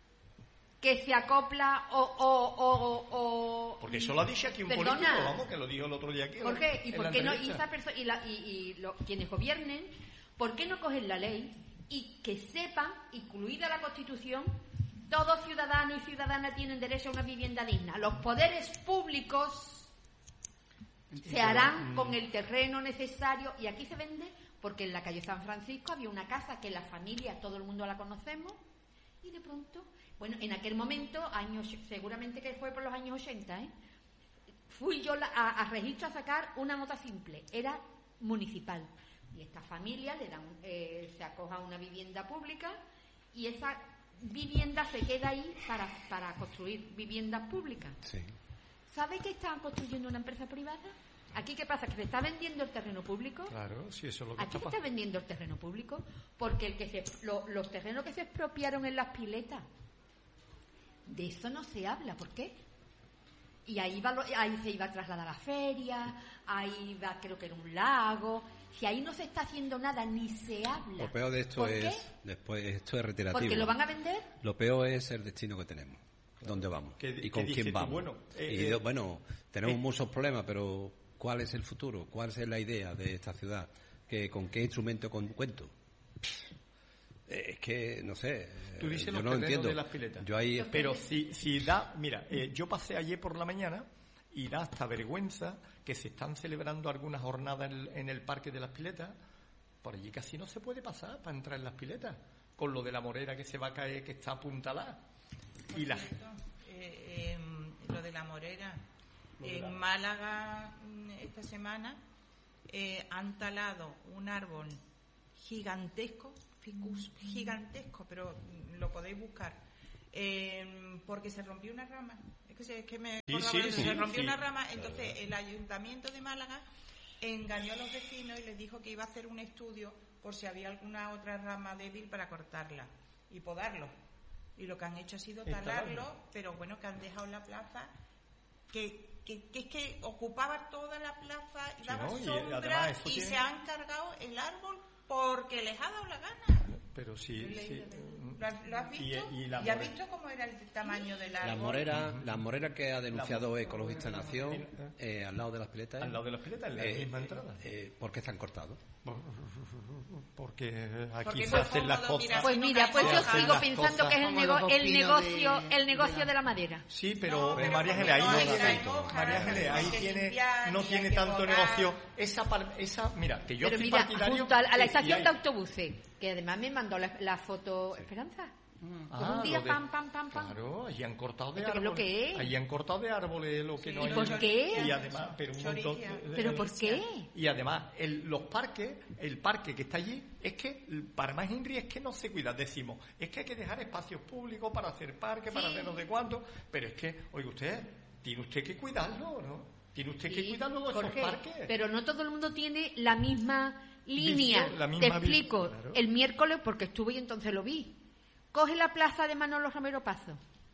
Speaker 1: que se acopla o... o, o, o-
Speaker 3: Porque eso lo ha dicho aquí un
Speaker 1: Perdona.
Speaker 3: político, vamos, que lo dijo el otro día aquí.
Speaker 1: ¿Por qué? ¿Y
Speaker 3: en
Speaker 1: por
Speaker 3: la
Speaker 1: qué no? Y,
Speaker 3: entrevista.
Speaker 1: esa perso- y, la- y- y lo- quienes gobiernen, ¿por qué no cogen la ley y que sepan, incluida la Constitución, todo ciudadano y ciudadana tienen derecho a una vivienda digna? Los poderes públicos se harán con el terreno necesario y aquí se vende porque en la calle San Francisco había una casa que la familia, todo el mundo la conocemos y de pronto, bueno, en aquel momento, años, seguramente que fue por los años ochenta, ¿eh? Fui yo la- a, a registro a sacar una nota simple, era municipal. Y esta familia le dan, eh, se acoja a una vivienda pública y esa vivienda se queda ahí para, para construir viviendas públicas.
Speaker 2: Sí.
Speaker 1: ¿Sabe que estaban construyendo una empresa privada? ¿Aquí qué pasa? ¿Que se está vendiendo el terreno público?
Speaker 3: Claro, sí, eso es lo que
Speaker 1: Aquí
Speaker 3: está
Speaker 1: se está
Speaker 3: pasando.
Speaker 1: vendiendo el terreno público porque el que se, lo- los terrenos que se expropiaron en las piletas, de eso no se habla. ¿Por qué? Y ahí, va lo- ahí se iba a trasladar la feria, ahí va, creo que era un lago. Si ahí no se está haciendo nada, ni se habla.
Speaker 2: Lo peor de esto
Speaker 1: ¿Por qué?
Speaker 2: es después esto es reiterativo.
Speaker 1: Porque lo van a vender.
Speaker 2: Lo peor es el destino que tenemos. ¿Dónde vamos?
Speaker 3: ¿Qué-
Speaker 2: ¿Y
Speaker 3: qué
Speaker 2: con
Speaker 3: dices
Speaker 2: quién
Speaker 3: tú?
Speaker 2: vamos?
Speaker 3: Bueno, eh,
Speaker 2: y
Speaker 3: eh,
Speaker 2: yo- bueno, tenemos
Speaker 3: eh,
Speaker 2: muchos problemas, pero ¿cuál es el futuro? ¿Cuál es la idea de esta ciudad? ¿Qué, ¿Con qué instrumento con, cuento? Eh, Es que, no sé,
Speaker 3: Tú dices
Speaker 2: yo
Speaker 3: los
Speaker 2: no
Speaker 3: terrenos
Speaker 2: entiendo.
Speaker 3: de las piletas.
Speaker 2: Yo ahí...
Speaker 3: Pero si, si da, mira, eh, yo pasé ayer por la mañana y da hasta vergüenza que se están celebrando algunas jornadas en el, en el Parque de las Piletas. Por allí casi no se puede pasar para entrar en las piletas, con lo de la morera que se va a caer, que está apuntalada. Y la
Speaker 4: Eh, eh, lo de la morera, En Málaga, esta semana, eh, han talado un árbol gigantesco, ficus gigantesco, pero lo podéis buscar, eh, porque se rompió una rama. Es que, se, es que me
Speaker 3: sí,
Speaker 4: acordaba
Speaker 3: sí,
Speaker 4: de- se
Speaker 3: sí,
Speaker 4: rompió
Speaker 3: sí.
Speaker 4: una rama, entonces el Ayuntamiento de Málaga engañó a los vecinos y les dijo que iba a hacer un estudio por si había alguna otra rama débil para cortarla y podarlo. Y lo que han hecho ha sido talarlo, pero bueno, que han dejado la plaza que, que, que es que ocupaba toda la plaza,
Speaker 3: Sí,
Speaker 4: daba
Speaker 3: ¿no? Y,
Speaker 4: sombra
Speaker 3: además,
Speaker 4: y,
Speaker 3: eso tiene-
Speaker 4: se han cargado el árbol porque les ha dado la gana.
Speaker 3: Pero sí,
Speaker 4: Lo he
Speaker 3: sí.
Speaker 4: leído de- ¿Lo has, lo has
Speaker 3: Y-
Speaker 4: visto?
Speaker 3: y la
Speaker 4: ¿Y has
Speaker 3: more-
Speaker 4: visto cómo era el tamaño del árbol?
Speaker 2: La morera, la morera que ha denunciado
Speaker 3: La-
Speaker 2: Ecologista Nación, eh, al lado de las piletas.
Speaker 3: Al lado de las piletas, en la
Speaker 2: eh,
Speaker 3: misma entrada.
Speaker 2: Eh, ¿Por qué están cortados?
Speaker 3: Porque aquí
Speaker 4: Porque
Speaker 3: se
Speaker 4: es muy
Speaker 3: hacen las
Speaker 4: cómodo, mira,
Speaker 3: cosas.
Speaker 1: Pues
Speaker 4: si no
Speaker 1: mira, pues
Speaker 4: cae
Speaker 1: yo
Speaker 3: hacen
Speaker 1: sigo
Speaker 3: las
Speaker 1: pensando
Speaker 3: cosas
Speaker 1: que es el,
Speaker 5: como
Speaker 1: nego-
Speaker 5: los
Speaker 1: el
Speaker 5: vecinos
Speaker 1: negocio,
Speaker 5: de-
Speaker 1: el negocio de la madera.
Speaker 3: Sí, pero,
Speaker 4: No, pero
Speaker 3: María
Speaker 4: porque
Speaker 3: Ángeles, ahí
Speaker 4: no
Speaker 3: no,
Speaker 4: hay
Speaker 3: tiene-
Speaker 4: hojas,
Speaker 3: María Ángeles, ahí
Speaker 4: hay que
Speaker 3: tiene,
Speaker 4: limpiar,
Speaker 3: no
Speaker 4: y
Speaker 3: tiene
Speaker 4: hay que
Speaker 3: tanto
Speaker 4: podar.
Speaker 3: negocio. Esa, par- esa, mira, que yo
Speaker 1: Pero
Speaker 3: soy
Speaker 1: mira,
Speaker 3: partidario.
Speaker 1: junto a, a la
Speaker 3: y-
Speaker 1: estación
Speaker 3: y hay-
Speaker 1: de autobuses, que además me mandó la, la foto Esperanza. Pues
Speaker 3: Ah,
Speaker 1: un día
Speaker 3: lo de-
Speaker 1: pam, pam, pam, pam.
Speaker 3: Claro, allí han cortado de
Speaker 1: ¿Esto qué es
Speaker 3: árboles.
Speaker 1: lo que es?
Speaker 3: Allí han cortado de árboles lo que
Speaker 4: Sí,
Speaker 3: no hay.
Speaker 1: ¿y por qué?
Speaker 3: Y además, pero un montón.
Speaker 4: Choricia.
Speaker 3: de-
Speaker 1: ¿Pero
Speaker 3: de-
Speaker 1: por qué?
Speaker 3: Y además, el- los parques, el parque que está allí, es que, para más Inri, es que no se cuida. Decimos, es que hay que dejar espacios públicos para hacer parques, para
Speaker 1: Sí.
Speaker 3: hacer no sé cuánto, pero es que, oiga usted, tiene usted que cuidarlo, ¿no? Tiene usted que
Speaker 1: Sí,
Speaker 3: cuidar luego
Speaker 1: ¿por
Speaker 3: esos
Speaker 1: qué?
Speaker 3: parques.
Speaker 1: Pero no todo el mundo tiene la misma línea.
Speaker 3: Visión, la
Speaker 1: Te
Speaker 3: misma
Speaker 1: explico.
Speaker 3: visión, claro.
Speaker 1: El miércoles, porque estuve y entonces lo vi. Coge la plaza de Manolo Romero Pazo.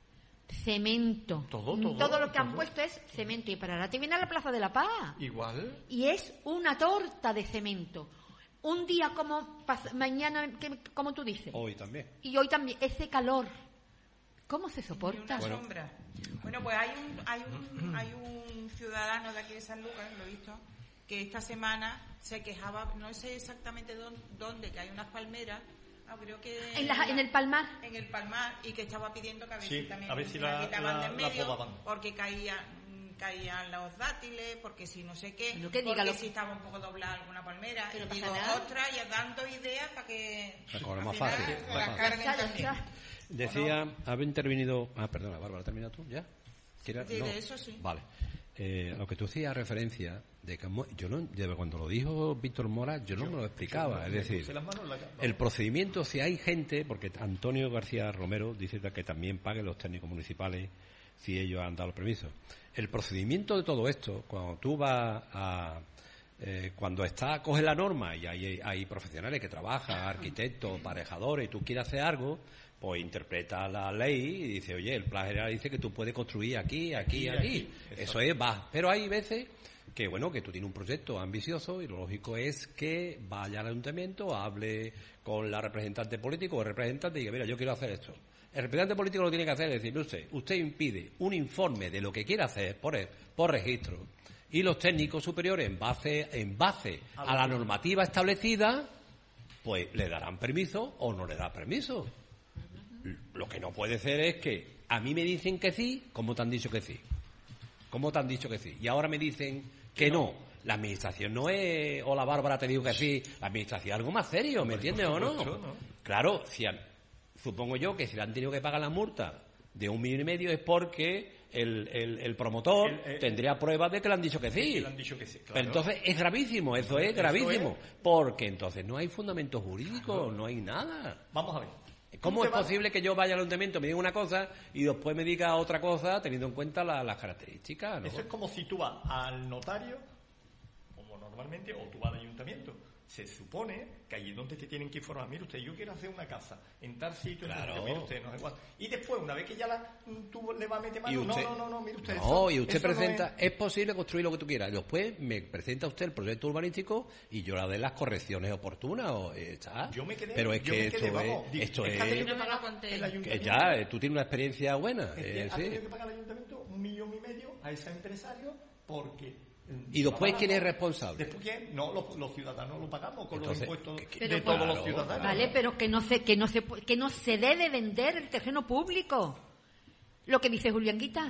Speaker 1: Cemento.
Speaker 3: Todo, todo,
Speaker 1: lo que han
Speaker 3: todo.
Speaker 1: puesto es cemento. Y para ahora te viene a la Plaza de la Paz.
Speaker 3: Igual.
Speaker 1: Y es una torta de cemento. Un día como pas- mañana, que- como tú dices.
Speaker 2: Hoy también.
Speaker 1: Y hoy también, ese calor. ¿Cómo se
Speaker 4: Y
Speaker 1: soporta?
Speaker 4: una
Speaker 2: Bueno.
Speaker 4: sombra. Bueno, pues hay un, hay un hay un ciudadano de aquí de San Lucas, lo he visto, que esta semana se quejaba, no sé exactamente dónde, dónde que hay unas palmeras, ah, creo que
Speaker 1: En, la- en el Palmar.
Speaker 4: en el Palmar, y que estaba pidiendo que a ver
Speaker 3: Sí,
Speaker 4: si también
Speaker 3: a ver si
Speaker 4: se la
Speaker 3: la-
Speaker 4: quitaban
Speaker 3: la-
Speaker 4: del
Speaker 3: la
Speaker 4: medio,
Speaker 3: podaban.
Speaker 4: porque caían caían los dátiles, porque si no sé qué,
Speaker 1: Bueno, que diga
Speaker 4: porque
Speaker 1: lo-
Speaker 4: si estaba un poco doblada alguna palmera.
Speaker 1: Pero
Speaker 4: Y
Speaker 1: pasa
Speaker 4: digo,
Speaker 1: nada.
Speaker 4: ostras, ya dando ideas para que
Speaker 2: Para cobrar
Speaker 4: al
Speaker 2: más
Speaker 4: final
Speaker 2: fácil,
Speaker 4: se
Speaker 2: más
Speaker 4: la
Speaker 2: fácil.
Speaker 4: carguen
Speaker 1: Ya, ya,
Speaker 4: también.
Speaker 1: ya.
Speaker 2: Decía, había intervenido. Ah, perdona, Bárbara, ¿termina tú ya? ¿Quieres?
Speaker 4: Sí,
Speaker 2: No.
Speaker 4: de eso sí.
Speaker 2: Vale. Eh, lo que tú hacías referencia de que mo- yo no, de- cuando lo dijo Víctor Mora, yo no me lo explicaba. Es decir,
Speaker 3: Puse las manos en la cara.
Speaker 2: el procedimiento, si hay gente, porque Antonio García Romero dice que también paguen los técnicos municipales si ellos han dado el permiso. El procedimiento de todo esto, cuando tú vas a... eh, cuando está, coges la norma y hay, hay profesionales que trabajan, arquitectos, parejadores, y tú quieres hacer algo, pues interpreta la ley y dice, oye, el plan general dice que tú puedes construir aquí, aquí,
Speaker 3: Aquí,
Speaker 2: aquí.
Speaker 3: aquí.
Speaker 2: Eso es, va. Pero hay veces que, bueno, que tú tienes un proyecto ambicioso y lo lógico es que vaya al ayuntamiento, hable con la representante político o el representante y diga, mira, yo quiero hacer esto. El representante político lo tiene que hacer, es decir, usted, usted impide un informe de lo que quiere hacer por, por registro y los técnicos superiores, en base, en base a la normativa establecida, pues le darán permiso o no le darán permiso. Lo que no puede ser es que a mí me dicen que sí, ¿cómo te han dicho que sí? ¿Cómo te han dicho que sí? Y ahora me dicen que no. La administración no es, o la Bárbara te digo que sí, la administración es algo más serio, ¿me entiendes o no?
Speaker 3: supuesto, ¿no?
Speaker 2: Claro, si han- supongo yo que si le han tenido que pagar la multa de un millón y medio es porque el, el, el promotor
Speaker 3: El- el-
Speaker 2: tendría pruebas de que le han dicho que sí.
Speaker 3: Que le han dicho que sí, claro.
Speaker 2: Pero entonces es gravísimo, eso es
Speaker 3: Eso
Speaker 2: gravísimo, porque entonces no hay fundamento jurídico, no hay nada.
Speaker 3: Vamos a ver.
Speaker 2: ¿Cómo
Speaker 3: Tú
Speaker 2: es
Speaker 3: te vas-
Speaker 2: posible que yo vaya al ayuntamiento, me diga una cosa y después me diga otra cosa teniendo en cuenta la- las características? ¿no?
Speaker 3: Eso es como si tú vas al notario, como normalmente, o tú vas al ayuntamiento. Se supone que allí es donde te tienen que informar. Mire usted, yo quiero hacer una casa en tal sitio, en tal
Speaker 2: Claro.
Speaker 3: sitio, mire usted, no sé cuál. Y después, una vez que ya la, tú le vas a meter
Speaker 2: Y
Speaker 3: mano,
Speaker 2: usted-
Speaker 3: no, no, no, no, mire usted.
Speaker 2: No,
Speaker 3: eso-
Speaker 2: y usted
Speaker 3: eso no
Speaker 2: presenta,
Speaker 3: es-
Speaker 2: es... posible construir lo que tú quieras. Y después me presenta usted el proyecto urbanístico y yo le doy las correcciones oportunas. O, eh, está.
Speaker 3: Yo me quedé,
Speaker 2: Pero es
Speaker 3: yo
Speaker 2: que
Speaker 3: me
Speaker 2: esto
Speaker 3: quedé,
Speaker 2: es,
Speaker 3: vamos, digo,
Speaker 2: esto
Speaker 3: es que
Speaker 2: es,
Speaker 3: ha tenido que
Speaker 4: No me lo
Speaker 3: pagar
Speaker 4: conté.
Speaker 3: el
Speaker 2: que
Speaker 3: ayuntamiento.
Speaker 2: ya, eh, tú tienes una experiencia buena.
Speaker 3: Es que
Speaker 2: eh,
Speaker 3: ha
Speaker 2: sí.
Speaker 3: tenido que pagar el ayuntamiento un millón y medio a ese empresario porque...
Speaker 2: Y después, ¿quién es responsable?
Speaker 3: Después, ¿quién? No, los, los ciudadanos lo pagamos con
Speaker 2: Entonces,
Speaker 3: los impuestos
Speaker 2: ¿qué- qué-
Speaker 3: de
Speaker 1: Pero
Speaker 3: todos
Speaker 2: claro,
Speaker 3: los ciudadanos.
Speaker 1: Vale, pero que no se que no se pu- que no se debe vender el terreno público. Lo que dice Julián Guita.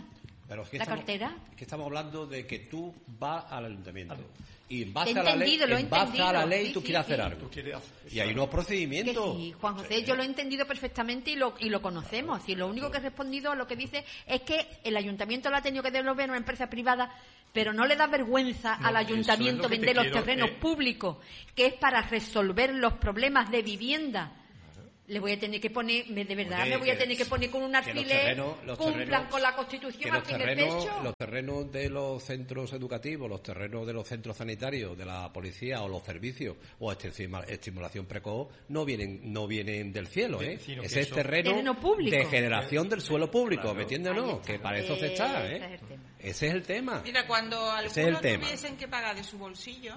Speaker 2: Pero es que
Speaker 1: ¿La
Speaker 2: estamos,
Speaker 1: cartera?
Speaker 2: Es que estamos hablando de que tú vas al ayuntamiento y en base
Speaker 1: He
Speaker 2: a la ley,
Speaker 1: entendido, lo he
Speaker 2: en base a la
Speaker 1: entendido.
Speaker 2: ley
Speaker 1: Sí,
Speaker 2: tú
Speaker 1: sí,
Speaker 2: quieres
Speaker 1: sí.
Speaker 2: hacer algo.
Speaker 3: Tú quieres hacer-
Speaker 2: Y hay unos
Speaker 1: Que
Speaker 2: procedimientos.
Speaker 1: sí, Juan José, yo lo he entendido perfectamente y lo, y lo conocemos. Y lo único que he respondido a lo que dice es que el ayuntamiento lo ha tenido que devolver a una empresa privada, pero no le da vergüenza
Speaker 3: No,
Speaker 1: al
Speaker 3: eso es
Speaker 1: ayuntamiento
Speaker 3: lo que te
Speaker 1: vender los
Speaker 3: quiero,
Speaker 1: terrenos
Speaker 3: eh.
Speaker 1: públicos, que es para resolver los problemas de vivienda. Le voy a tener que poner, me- de verdad,
Speaker 2: Oye,
Speaker 1: me voy a
Speaker 2: que-
Speaker 1: tener que poner con un
Speaker 2: que los
Speaker 1: alfiler,
Speaker 2: terrenos- los
Speaker 1: cumplan
Speaker 2: terrenos-
Speaker 1: con la
Speaker 2: que
Speaker 1: Constitución
Speaker 2: los
Speaker 1: aquí en el
Speaker 2: terrenos,
Speaker 1: pecho.
Speaker 2: los terrenos de los centros educativos, los terrenos de los centros sanitarios, de la policía o los servicios o estima- estimulación precoz no vienen no vienen del cielo, ¿eh?
Speaker 3: Sino que
Speaker 2: Ese es
Speaker 3: eso-
Speaker 2: terreno,
Speaker 1: Terreno público.
Speaker 2: de generación del suelo público,
Speaker 3: Claro.
Speaker 2: ¿me entiendes o
Speaker 1: Ahí
Speaker 2: no?
Speaker 1: está.
Speaker 2: Que para eso se está,
Speaker 1: Ese
Speaker 2: ¿eh?
Speaker 1: es el tema.
Speaker 2: Ese es el tema.
Speaker 4: Mira, cuando
Speaker 2: Ese es el
Speaker 4: algunos
Speaker 2: tema.
Speaker 4: tuviesen que pagar de su bolsillo,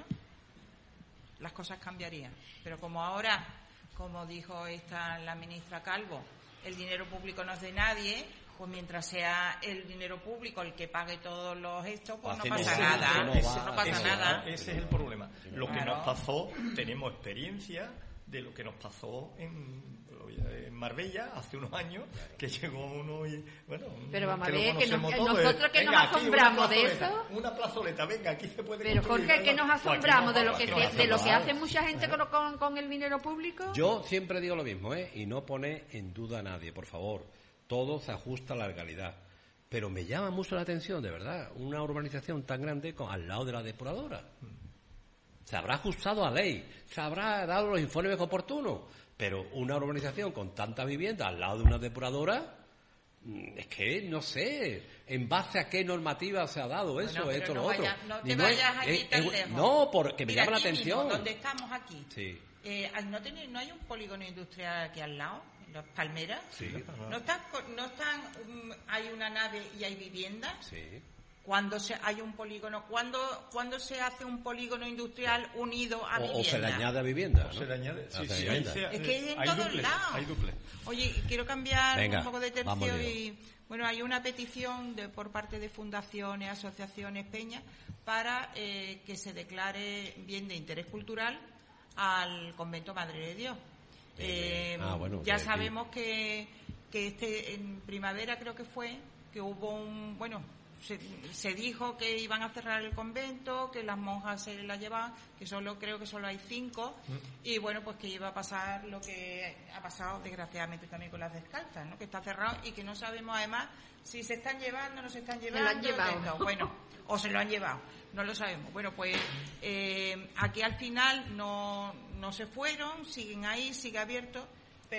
Speaker 4: las cosas cambiarían. Pero como ahora, como dijo esta la ministra Calvo, el dinero público no es de nadie, pues mientras sea el dinero público el que pague todos los estos, pues no
Speaker 2: Así
Speaker 4: pasa
Speaker 2: no-
Speaker 4: nada.
Speaker 2: eso no
Speaker 4: Eso
Speaker 2: va,
Speaker 4: no pasa
Speaker 2: eso
Speaker 4: nada.
Speaker 3: Ese es el problema. Lo que
Speaker 4: Claro.
Speaker 3: nos pasó, tenemos experiencia de lo que nos pasó en, en Marbella hace unos años, que llegó uno y, bueno,
Speaker 1: Pero vamos a
Speaker 3: lo
Speaker 1: ver, que nos-
Speaker 3: conocemos todos,
Speaker 1: nosotros que
Speaker 3: venga,
Speaker 1: nos
Speaker 3: aquí una
Speaker 1: asombramos de
Speaker 3: plazoleta,
Speaker 1: eso.
Speaker 3: Una plazoleta, venga, aquí se puede
Speaker 1: Pero
Speaker 3: construir,
Speaker 1: Jorge, que
Speaker 3: ¿verdad?
Speaker 1: nos
Speaker 3: Pues aquí
Speaker 1: asombramos
Speaker 3: no,
Speaker 1: de lo
Speaker 3: aquí
Speaker 1: que,
Speaker 3: no
Speaker 1: se-
Speaker 3: hace
Speaker 1: de lo que
Speaker 3: nada.
Speaker 1: hace mucha gente con, con, con el dinero público.
Speaker 2: Yo siempre digo lo mismo, ¿eh? Y no pone en duda a nadie, por favor. Todo se ajusta a la legalidad. Pero me llama mucho la atención, de verdad, una urbanización tan grande con, al lado de la depuradora. Se habrá ajustado a ley, se habrá dado los informes oportunos, pero una urbanización con tantas viviendas al lado de una depuradora, mm, es que no sé en base a qué normativa se ha dado eso,
Speaker 4: Bueno, pero
Speaker 2: esto,
Speaker 4: no
Speaker 2: lo otro.
Speaker 4: vaya- no te
Speaker 2: Ni es-
Speaker 4: vayas allí
Speaker 2: es-
Speaker 4: tan
Speaker 2: es-
Speaker 4: lejos.
Speaker 2: No, porque me
Speaker 4: Mira,
Speaker 2: llama la
Speaker 4: aquí
Speaker 2: atención.
Speaker 4: mismo, donde estamos aquí,
Speaker 2: Sí,
Speaker 4: eh, al no, tener, no hay un polígono industrial aquí al lado, las palmeras.
Speaker 2: sí,
Speaker 4: No están, co- no están, um, hay una nave y hay viviendas.
Speaker 2: sí.
Speaker 4: Cuando se, hay un polígono, cuando cuando se hace un polígono industrial unido a
Speaker 2: O,
Speaker 4: vivienda.
Speaker 2: o se le añade a vivienda, ¿no?
Speaker 3: Se le añade, sí,
Speaker 2: Se le
Speaker 3: sí,
Speaker 2: añade.
Speaker 3: ahí se-
Speaker 4: Es que hay en
Speaker 3: hay
Speaker 4: todos
Speaker 3: duples,
Speaker 4: lados.
Speaker 3: hay duples.
Speaker 4: Oye, quiero cambiar
Speaker 2: Venga,
Speaker 4: un poco de
Speaker 2: vamos
Speaker 4: tercio
Speaker 2: lío.
Speaker 4: y bueno, hay una petición de, por parte de fundaciones, asociaciones, peñas, para eh, que se declare bien de interés cultural al convento Madre de Dios. Eh,
Speaker 2: Ah, bueno,
Speaker 4: ya
Speaker 2: que-
Speaker 4: sabemos que, que este en primavera creo que fue que hubo un bueno se, se dijo que iban a cerrar el convento, que las monjas se la llevaban, que solo creo que solo hay cinco, y bueno, pues que iba a pasar lo que ha pasado desgraciadamente también con las descalzas, ¿no? Que está cerrado y que no sabemos además si se están llevando o no se están
Speaker 1: lo
Speaker 4: llevando.
Speaker 1: han llevado.
Speaker 4: esto. Bueno, o se lo han llevado, no lo sabemos. Bueno, pues eh, aquí al final no, no se fueron, siguen ahí, sigue abierto,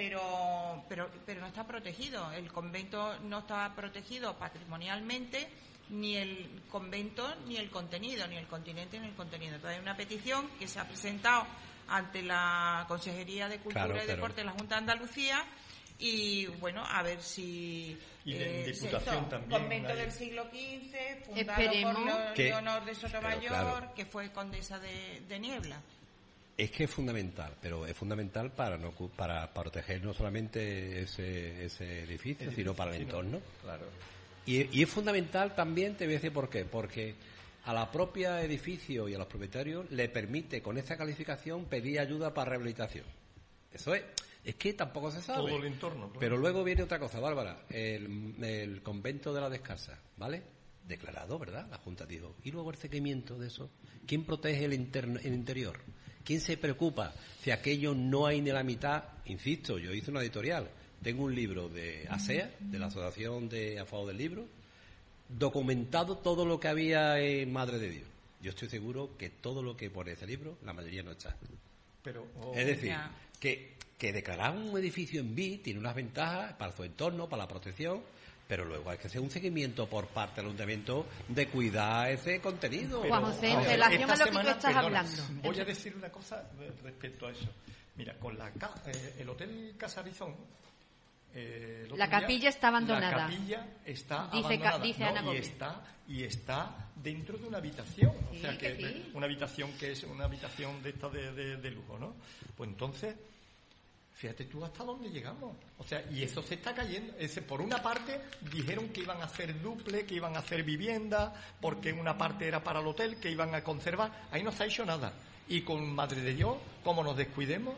Speaker 4: pero, pero, pero no está protegido. El convento no está protegido patrimonialmente, ni el convento, ni el contenido, ni el continente, ni el contenido. Entonces hay una petición que se ha presentado ante la Consejería de Cultura
Speaker 2: Claro,
Speaker 4: y
Speaker 2: pero-
Speaker 4: Deporte de la Junta de Andalucía y bueno, a ver si
Speaker 3: Y de
Speaker 4: eh,
Speaker 3: Diputación
Speaker 4: esto,
Speaker 3: también
Speaker 4: convento
Speaker 3: hay-
Speaker 4: del siglo quince, fundado
Speaker 1: Esperemos
Speaker 4: por Leo-
Speaker 2: que-
Speaker 4: Leonor de Sotomayor,
Speaker 2: pero claro.
Speaker 4: que fue condesa de, de Niebla.
Speaker 2: Es que es fundamental, pero es fundamental para no cu- para proteger no solamente ese, ese edificio, sino para el entorno.
Speaker 3: Claro.
Speaker 2: Y, y es fundamental también, te voy a decir por qué, porque a la propia edificio y a los propietarios le permite con esta calificación pedir ayuda para rehabilitación. Eso es, es que tampoco se sabe.
Speaker 3: Todo el entorno, claro.
Speaker 2: Pero luego viene otra cosa, Bárbara, el, el convento de la Descalza, ¿vale? Declarado, ¿verdad? La Junta dijo. Y luego el seguimiento de eso. ¿Quién protege el, interno, el interior? ¿Quién se preocupa si aquello no hay ni la mitad? Insisto, yo hice una editorial. Tengo un libro de ASEA, de la Asociación de a favor del Libro, documentado todo lo que había en Madre de Dios. Yo estoy seguro que todo lo que pone ese libro, la mayoría no está.
Speaker 3: Pero, oh,
Speaker 2: Es decir,
Speaker 4: Ya.
Speaker 2: que, que declarar un edificio en B I tiene unas ventajas para su entorno, para la protección, pero luego hay que hacer un seguimiento por parte del ayuntamiento de cuidar ese contenido.
Speaker 1: Juan José, en
Speaker 3: vamos a ver,
Speaker 1: relación
Speaker 3: esta
Speaker 1: a lo que tú
Speaker 3: semana,
Speaker 1: estás
Speaker 3: perdona,
Speaker 1: hablando.
Speaker 3: Voy a decir una cosa eh, respecto a eso. Mira, con la ca- eh, el Hotel Casarizón. eh, el otro
Speaker 1: La
Speaker 3: día,
Speaker 1: capilla está abandonada.
Speaker 3: La capilla está
Speaker 1: Dice
Speaker 3: abandonada.
Speaker 1: Ca- dice
Speaker 3: ¿no?
Speaker 1: Ana
Speaker 3: y
Speaker 1: Gómez.
Speaker 3: está y está dentro de una habitación.
Speaker 1: Sí,
Speaker 3: o sea
Speaker 1: que
Speaker 3: que,
Speaker 1: sí.
Speaker 3: una habitación que es una habitación de esta de, de- de lujo, ¿no? Pues entonces. Fíjate tú hasta dónde llegamos. O sea, y eso se está cayendo. Ese, por una parte, dijeron que iban a hacer duple, que iban a hacer vivienda, porque una parte era para el hotel, que iban a conservar. Ahí no se ha hecho nada. Y con Madre de Dios, como nos descuidemos,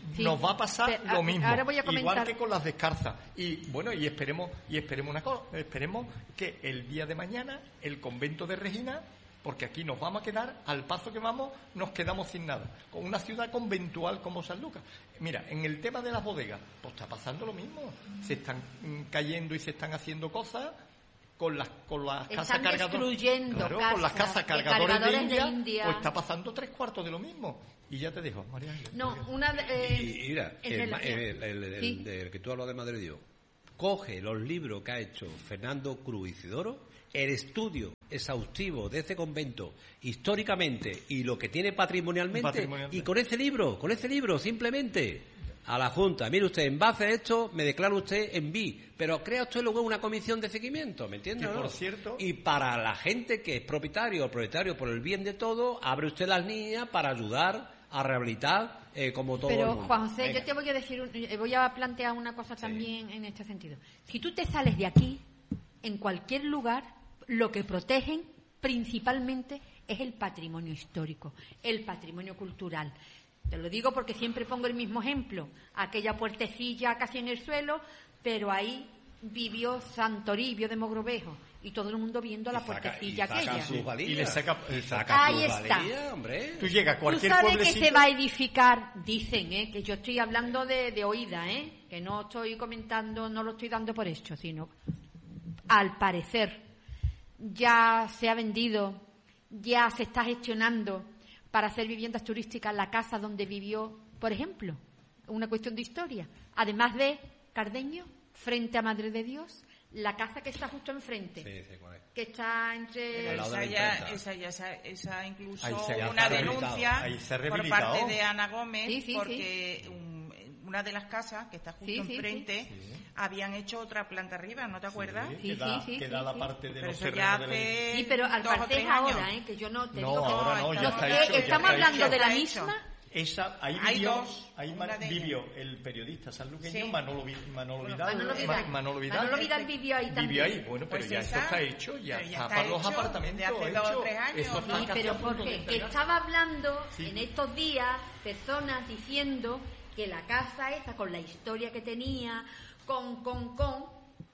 Speaker 1: Sí.
Speaker 3: Nos va a pasar
Speaker 1: Pero,
Speaker 3: lo mismo,
Speaker 1: ahora voy a comentar...
Speaker 3: igual que con las descalzas. Y bueno, y esperemos y esperemos una cosa, esperemos que el día de mañana el convento de Regina, porque aquí nos vamos a quedar, al paso que vamos, nos quedamos sin nada. Con una ciudad conventual como San Lucas. Mira, en el tema de las bodegas, pues está pasando lo mismo. Se están mm, cayendo y se están haciendo cosas con las con las
Speaker 1: Están
Speaker 3: casas cargadoras.
Speaker 1: destruyendo
Speaker 3: Claro,
Speaker 1: casas
Speaker 3: con las casas
Speaker 1: de
Speaker 3: cargadores de
Speaker 1: cargadores
Speaker 3: India,
Speaker 1: de India.
Speaker 3: pues está pasando tres cuartos de lo mismo. Y ya te dejo, María Ángeles.
Speaker 1: No, una... Eh,
Speaker 2: Y, y mira,
Speaker 1: en
Speaker 2: el,
Speaker 1: relación-
Speaker 2: el- el- el-
Speaker 1: Sí.
Speaker 2: del que tú hablas de Madre Dios, coge los libros que ha hecho Fernando Cruz Isidoro, el estudio exhaustivo de este convento históricamente y lo que tiene patrimonialmente,
Speaker 3: Patrimonialmente.
Speaker 2: y con ese libro, con ese libro simplemente a la Junta, mire usted, en base a esto me declara usted en B I, pero crea usted luego una comisión de seguimiento, ¿me entiende?
Speaker 3: Que,
Speaker 2: o no?
Speaker 3: por cierto-
Speaker 2: Y para la gente que es propietario o propietario por el bien de todo, abre usted las líneas para ayudar a rehabilitar eh, como todo el
Speaker 1: Pero,
Speaker 2: mundo.
Speaker 1: Juan José,
Speaker 2: Venga.
Speaker 1: yo te voy a decir, un- eh, voy a plantear una cosa también en este sentido. Si tú te sales de aquí, en cualquier lugar, lo que protegen principalmente es el patrimonio histórico, el patrimonio cultural. Te lo digo porque siempre pongo el mismo ejemplo. Aquella puertecilla casi en el suelo, pero ahí vivió Santoribio de Mogrovejo y todo el mundo viendo la
Speaker 2: Y saca-
Speaker 1: puertecilla
Speaker 2: y saca
Speaker 1: aquella.
Speaker 2: sus valías.
Speaker 3: Y le saca, le saca-
Speaker 2: Saca
Speaker 1: Ahí
Speaker 2: sus
Speaker 1: está.
Speaker 2: valías, hombre.
Speaker 3: Tú llegas a
Speaker 1: Tú
Speaker 3: cualquier
Speaker 1: sabes que
Speaker 3: pueblecito.
Speaker 1: se va a edificar, dicen, ¿eh? Que yo estoy hablando de, de oída, ¿eh? Que no estoy comentando, no lo estoy dando por hecho, sino al parecer ya se ha vendido, ya se está gestionando para hacer viviendas turísticas la casa donde vivió, por ejemplo, una cuestión de historia. Además de Cardeño, frente a Madre de Dios, la casa que está justo enfrente,
Speaker 2: Sí, sí, cuál es.
Speaker 1: que está entre...
Speaker 2: Al lado de
Speaker 4: Esa
Speaker 2: la
Speaker 4: ya,
Speaker 2: imprenta.
Speaker 4: esa ya, esa, esa incluso
Speaker 3: Ahí se ha
Speaker 4: una
Speaker 3: rehabilitado,
Speaker 4: denuncia
Speaker 3: ahí se ha
Speaker 4: por
Speaker 3: rehabilitado.
Speaker 4: parte de Ana Gómez,
Speaker 1: Sí, sí,
Speaker 4: porque un- una de las casas que está justo
Speaker 1: Sí, sí,
Speaker 4: enfrente habían hecho otra planta arriba, ¿no te acuerdas?
Speaker 3: Sí,
Speaker 1: Sí,
Speaker 3: que da,
Speaker 1: sí, sí,
Speaker 3: que
Speaker 1: sí,
Speaker 3: da la
Speaker 1: sí.
Speaker 3: parte de
Speaker 4: Pero
Speaker 3: los
Speaker 4: eso ya
Speaker 3: terrenos de la-
Speaker 4: hace
Speaker 1: Sí, pero al
Speaker 4: dos o
Speaker 1: parecer
Speaker 4: tres
Speaker 1: ahora,
Speaker 4: años.
Speaker 1: ¿eh? Que yo no te
Speaker 3: No,
Speaker 1: digo que...
Speaker 3: ahora no, ya está
Speaker 1: Eh,
Speaker 3: hecho. ya
Speaker 1: estamos
Speaker 3: está
Speaker 1: hablando
Speaker 3: hecho.
Speaker 1: de la
Speaker 4: Ya está
Speaker 1: misma...
Speaker 3: Esa, ahí
Speaker 4: Hay
Speaker 3: vivió,
Speaker 4: dos,
Speaker 3: ahí
Speaker 4: una
Speaker 3: ma-
Speaker 4: de
Speaker 3: vivió el periodista sanluqueño
Speaker 4: Sí.
Speaker 3: Manolo, Vi- Manolo
Speaker 4: Bueno,
Speaker 3: Vidal.
Speaker 1: Manolo
Speaker 3: Ma-
Speaker 1: Vidal.
Speaker 3: Manolo Vidal.
Speaker 1: Manolo Vidal vivió ahí también.
Speaker 3: Vivió ahí, bueno, pero
Speaker 4: Pues
Speaker 3: ya
Speaker 4: esa-
Speaker 3: eso está hecho, ya,
Speaker 4: pero ya
Speaker 3: está,
Speaker 4: está
Speaker 3: para los
Speaker 4: hecho
Speaker 3: apartamentos.
Speaker 4: desde hace dos o
Speaker 3: hecho.
Speaker 4: tres años,
Speaker 3: Eso
Speaker 4: ¿no?
Speaker 3: está
Speaker 1: Sí,
Speaker 3: casi
Speaker 1: pero
Speaker 3: a punto de
Speaker 1: porque
Speaker 3: entregar.
Speaker 1: estaba hablando
Speaker 3: Sí.
Speaker 1: en estos días personas diciendo que la casa esa, con la historia que tenía, con, con, con,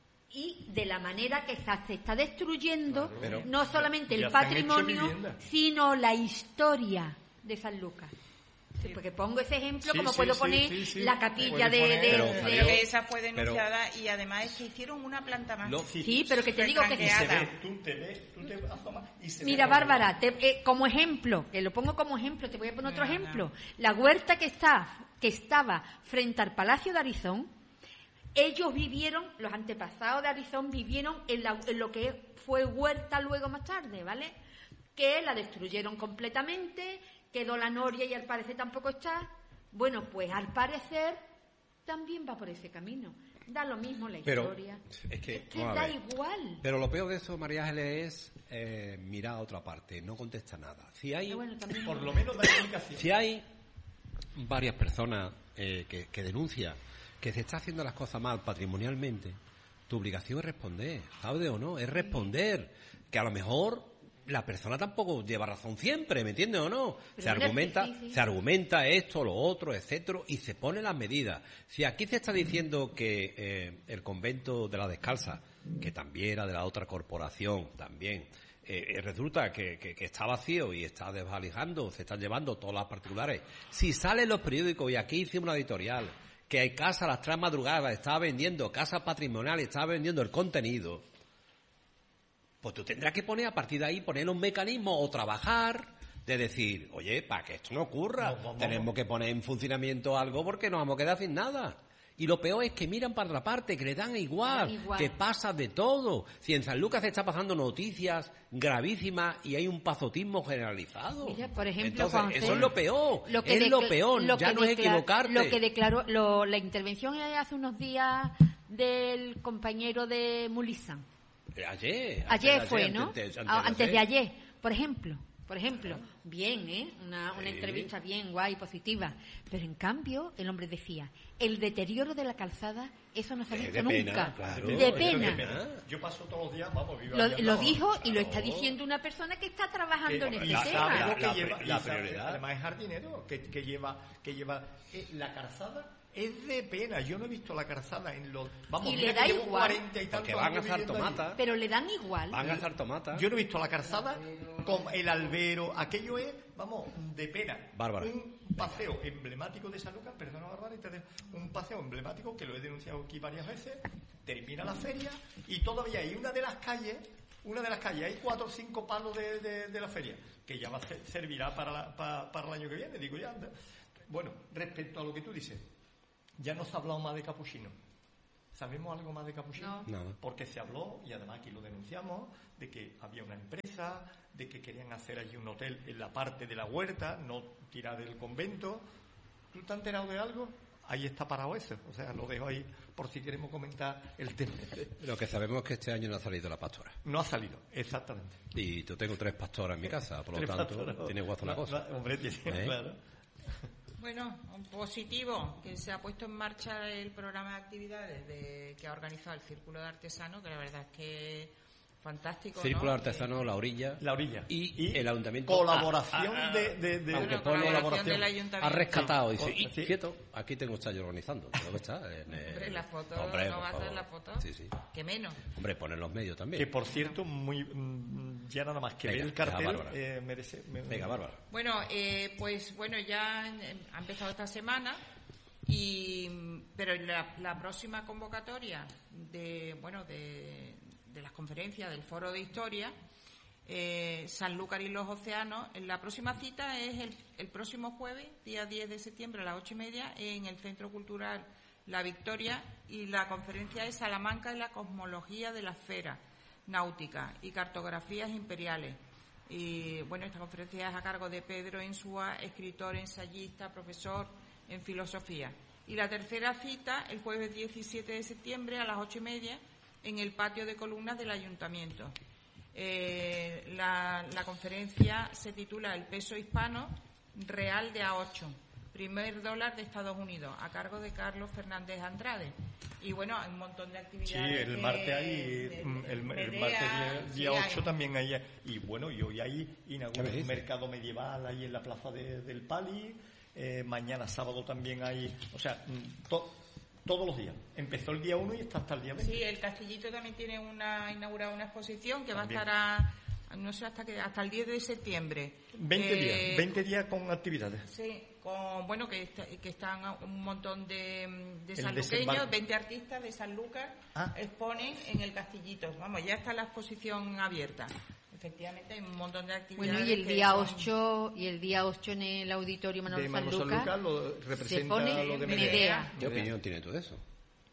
Speaker 1: y de la manera que se se está destruyendo
Speaker 3: Claro.
Speaker 2: Pero-
Speaker 1: no solamente
Speaker 3: ya
Speaker 1: el
Speaker 3: se han hecho
Speaker 1: patrimonio,
Speaker 3: viviendas.
Speaker 1: sino la historia de San Lucas. Sí, porque pongo ese ejemplo,
Speaker 3: Sí,
Speaker 1: como
Speaker 3: sí,
Speaker 1: puedo
Speaker 3: sí,
Speaker 1: poner
Speaker 3: sí, sí.
Speaker 1: la capilla
Speaker 3: Puedes
Speaker 1: de...
Speaker 3: poner-
Speaker 1: de-
Speaker 2: Pero,
Speaker 1: de-
Speaker 2: Javier,
Speaker 4: Que esa fue
Speaker 2: Pero-
Speaker 4: denunciada y además es que hicieron una planta más.
Speaker 2: No,
Speaker 1: Sí, pero que te digo que...
Speaker 3: Y se
Speaker 4: Franqueada.
Speaker 3: ve, tú te ves, tú te asomas y se
Speaker 1: Mira,
Speaker 3: ve.
Speaker 1: Bárbara, te- eh, como ejemplo, que lo pongo como ejemplo, te voy a poner otro
Speaker 4: No, no.
Speaker 1: ejemplo. La huerta que está, que estaba frente al Palacio de Arizón, ellos vivieron, los antepasados de Arizón vivieron en, la- en lo que fue huerta luego más tarde, ¿vale? Que la destruyeron completamente, quedó la noria y al parecer tampoco está. Bueno, pues al parecer también va por ese camino. Da lo mismo la
Speaker 2: Pero
Speaker 1: historia.
Speaker 2: es que,
Speaker 1: Es que
Speaker 2: vamos a
Speaker 1: da
Speaker 2: ver.
Speaker 1: igual.
Speaker 2: Pero lo peor de eso, María Ángeles, es eh, mirar a otra parte, no contesta nada. Si hay,
Speaker 1: Pero bueno, también-
Speaker 3: Por lo menos da explicación.
Speaker 2: si hay varias personas eh, que, que denuncian que se está haciendo las cosas mal patrimonialmente, tu obligación es responder, ¿sabes o no? Es responder, que a lo mejor la persona tampoco lleva razón siempre, ¿me entiendes o no?
Speaker 1: Pero
Speaker 2: Se
Speaker 1: mira,
Speaker 2: argumenta,
Speaker 1: sí, sí.
Speaker 2: se argumenta esto, lo otro, etcétera, y se ponen las medidas. Si aquí se está diciendo que eh, el convento de la Descalza, que también era de la otra corporación, también, eh, eh, resulta que, que, que está vacío y está desvalijando, se están llevando todas las particulares. Si salen los periódicos, y aquí hicimos una editorial, que hay casas a las tres madrugadas, estaba vendiendo casas patrimoniales, estaba vendiendo el contenido, pues tú tendrás que poner a partir de ahí, poner un mecanismo o trabajar de decir, oye, para que esto no ocurra,
Speaker 3: No, vamos.
Speaker 2: tenemos que poner en funcionamiento algo porque nos vamos a quedar sin nada. Y lo peor es que miran para otra parte, que le dan igual,
Speaker 1: Le dan igual.
Speaker 2: que pasa de todo. Si en San Lucas se está pasando noticias gravísimas y hay un pazotismo generalizado.
Speaker 1: Mira, por ejemplo,
Speaker 2: Entonces,
Speaker 1: Juan
Speaker 2: eso
Speaker 1: José,
Speaker 2: es lo peor,
Speaker 1: lo que
Speaker 2: es lo
Speaker 1: decla-
Speaker 2: peor,
Speaker 1: lo
Speaker 2: ya
Speaker 1: que
Speaker 2: no es
Speaker 1: decla-
Speaker 2: equivocarte.
Speaker 1: Lo que declaró, lo- la intervención hace unos días del compañero de Mulizán.
Speaker 2: Eh, Ayer.
Speaker 1: Ayer
Speaker 2: antes de
Speaker 1: fue,
Speaker 2: ayer,
Speaker 1: ¿no?
Speaker 2: Antes, antes
Speaker 1: Ah,
Speaker 2: de
Speaker 1: antes de
Speaker 2: ayer.
Speaker 1: ayer, por ejemplo. por ejemplo, bien, ¿eh? Una, una
Speaker 2: Sí.
Speaker 1: entrevista bien guay, positiva. Pero en cambio, el hombre decía, el deterioro de la calzada, eso no se ha
Speaker 2: Eh,
Speaker 1: visto
Speaker 2: de
Speaker 1: nunca.
Speaker 2: pena, claro.
Speaker 1: De
Speaker 2: De
Speaker 1: pena.
Speaker 2: pena.
Speaker 3: Yo paso todos los días, vamos, vivo
Speaker 1: Lo,
Speaker 3: aquí al
Speaker 1: lo
Speaker 3: lado.
Speaker 1: dijo y lo
Speaker 2: Claro.
Speaker 1: está diciendo una persona que está trabajando en
Speaker 3: Que-
Speaker 1: este
Speaker 3: y
Speaker 2: la-
Speaker 1: tema.
Speaker 3: sabe
Speaker 2: la-
Speaker 3: lo que
Speaker 2: la-
Speaker 3: lleva,
Speaker 2: la
Speaker 3: y sabe-
Speaker 2: prioridad.
Speaker 3: además es jardinero, que, que lleva, que lleva eh, la calzada. Es de pena, yo no he visto la calzada en los... Vamos,
Speaker 1: Y
Speaker 3: mira
Speaker 1: le
Speaker 3: que
Speaker 1: da
Speaker 3: llevo
Speaker 1: igual.
Speaker 3: cuarenta y tantos
Speaker 2: Porque van a
Speaker 3: años
Speaker 2: azar
Speaker 3: viviendo allí.
Speaker 2: tomata.
Speaker 1: Pero le dan igual.
Speaker 2: Van a azar tomata.
Speaker 3: Yo no he visto la calzada con el albero, aquello es, vamos, de pena.
Speaker 2: Bárbara.
Speaker 3: Un paseo emblemático de San Lucas, perdona Bárbara, y te dejo, un paseo emblemático que lo he denunciado aquí varias veces, termina la feria y todavía hay una de las calles, una de las calles, hay cuatro o cinco palos de, de, de la feria, que ya va a ser- servirá para, la- para, para el año que viene, digo ya. anda. Bueno, respecto a lo que tú dices, ya no se ha hablado más de capuchino. ¿Sabemos algo más de capuchino?
Speaker 1: No.
Speaker 2: Nada.
Speaker 3: Porque se habló, y además aquí lo denunciamos, de que había una empresa, de que querían hacer allí un hotel en la parte de la huerta, no tirar del convento. ¿Tú te has enterado de algo? Ahí está parado eso. O sea, lo dejo ahí por si queremos comentar el tema.
Speaker 2: Lo que sabemos es que este año no ha salido la pastora.
Speaker 3: No ha salido, exactamente.
Speaker 2: Y yo tengo tres pastoras en mi casa, por lo
Speaker 3: Tres
Speaker 2: tanto,
Speaker 3: pastoras.
Speaker 2: tiene guazo la
Speaker 3: No,
Speaker 2: cosa.
Speaker 3: no, hombre, tiene,
Speaker 2: ¿Eh?
Speaker 3: claro.
Speaker 4: Bueno, un positivo, que se ha puesto en marcha el programa de actividades de, que ha organizado el Círculo de Artesanos, que la verdad es que fantástico,
Speaker 2: Círculo
Speaker 4: ¿no?
Speaker 2: Artesano, La Orilla.
Speaker 3: La Orilla.
Speaker 2: Y, el ayuntamiento.
Speaker 3: Colaboración
Speaker 2: Ah, ah, ah,
Speaker 3: de, de, de-
Speaker 2: aunque
Speaker 4: Bueno,
Speaker 2: pone
Speaker 4: colaboración del ayuntamiento.
Speaker 2: ha rescatado.
Speaker 3: Sí.
Speaker 2: Dice, y,
Speaker 3: Sí.
Speaker 2: quieto, aquí tengo está yo organizando. ¿Dónde está? En, eh,
Speaker 4: Hombre, la foto,
Speaker 2: hombre,
Speaker 4: ¿no
Speaker 2: por
Speaker 4: va a hacer
Speaker 2: favor.
Speaker 4: la foto?
Speaker 2: Sí, sí.
Speaker 4: Que menos.
Speaker 2: Hombre, poner los medios
Speaker 3: que
Speaker 2: también.
Speaker 3: por cierto, muy mm, ya nada más que
Speaker 2: Venga,
Speaker 3: ver el cartel
Speaker 2: venga, Bárbara.
Speaker 3: eh, merece... me-
Speaker 2: Venga, Bárbara.
Speaker 4: Bueno, eh, pues bueno, ya eh, ha empezado esta semana, y pero la, la próxima convocatoria de bueno de, de las conferencias del Foro de Historia, eh, Sanlúcar y los Océanos, la próxima cita es el, el próximo jueves, día diez de septiembre a las ocho y media, en el Centro Cultural La Victoria, y la conferencia es Salamanca y la cosmología de la esfera náutica y cartografías imperiales. Y bueno, esta conferencia es a cargo de Pedro Insúa, escritor, ensayista, profesor en filosofía. Y la tercera cita, el jueves diecisiete de septiembre a las ocho y media, en el patio de columnas del Ayuntamiento. Eh, la, la conferencia se titula El peso hispano real de A ocho, primer dólar de Estados Unidos, a cargo de Carlos Fernández Andrade. Y bueno, hay un montón de
Speaker 3: Sí,
Speaker 4: actividades.
Speaker 3: el
Speaker 4: de-
Speaker 3: martes hay,
Speaker 4: de-
Speaker 3: mm, el, el
Speaker 4: Medea,
Speaker 3: martes día,
Speaker 4: sí,
Speaker 3: día
Speaker 4: hay.
Speaker 3: ocho también hay, y bueno, y hoy hay
Speaker 2: ¿Qué
Speaker 3: inaugura
Speaker 2: me
Speaker 3: un
Speaker 2: dices?
Speaker 3: mercado medieval ahí en la plaza de- del Pali, eh, mañana sábado también hay, o sea, mm, to- todos los días. Empezó el día uno y está hasta el día veinte.
Speaker 4: Sí, el Castillito también tiene una inaugurada una exposición que
Speaker 3: También.
Speaker 4: va a estar a, no sé hasta que hasta el diez de septiembre.
Speaker 3: veinte
Speaker 4: Eh,
Speaker 3: días, veinte días con actividades.
Speaker 4: Sí, con bueno que, está- que están un montón de, de
Speaker 3: El
Speaker 4: sanluqueños,
Speaker 3: desembarco.
Speaker 4: veinte artistas de Sanlúcar
Speaker 3: Ah.
Speaker 4: exponen en el Castillito. Vamos, ya está la exposición abierta. Efectivamente, hay un montón de actividades.
Speaker 1: Bueno, y el
Speaker 4: que
Speaker 1: día
Speaker 4: son-
Speaker 1: ocho y el día ocho en el auditorio Manuel
Speaker 3: De Manuel
Speaker 1: Sanlúcar
Speaker 3: Sanlúcar lo
Speaker 1: se
Speaker 3: representa
Speaker 1: pone
Speaker 3: lo de
Speaker 1: Medea.
Speaker 3: Medea.
Speaker 2: ¿Qué opinión tiene tú de eso?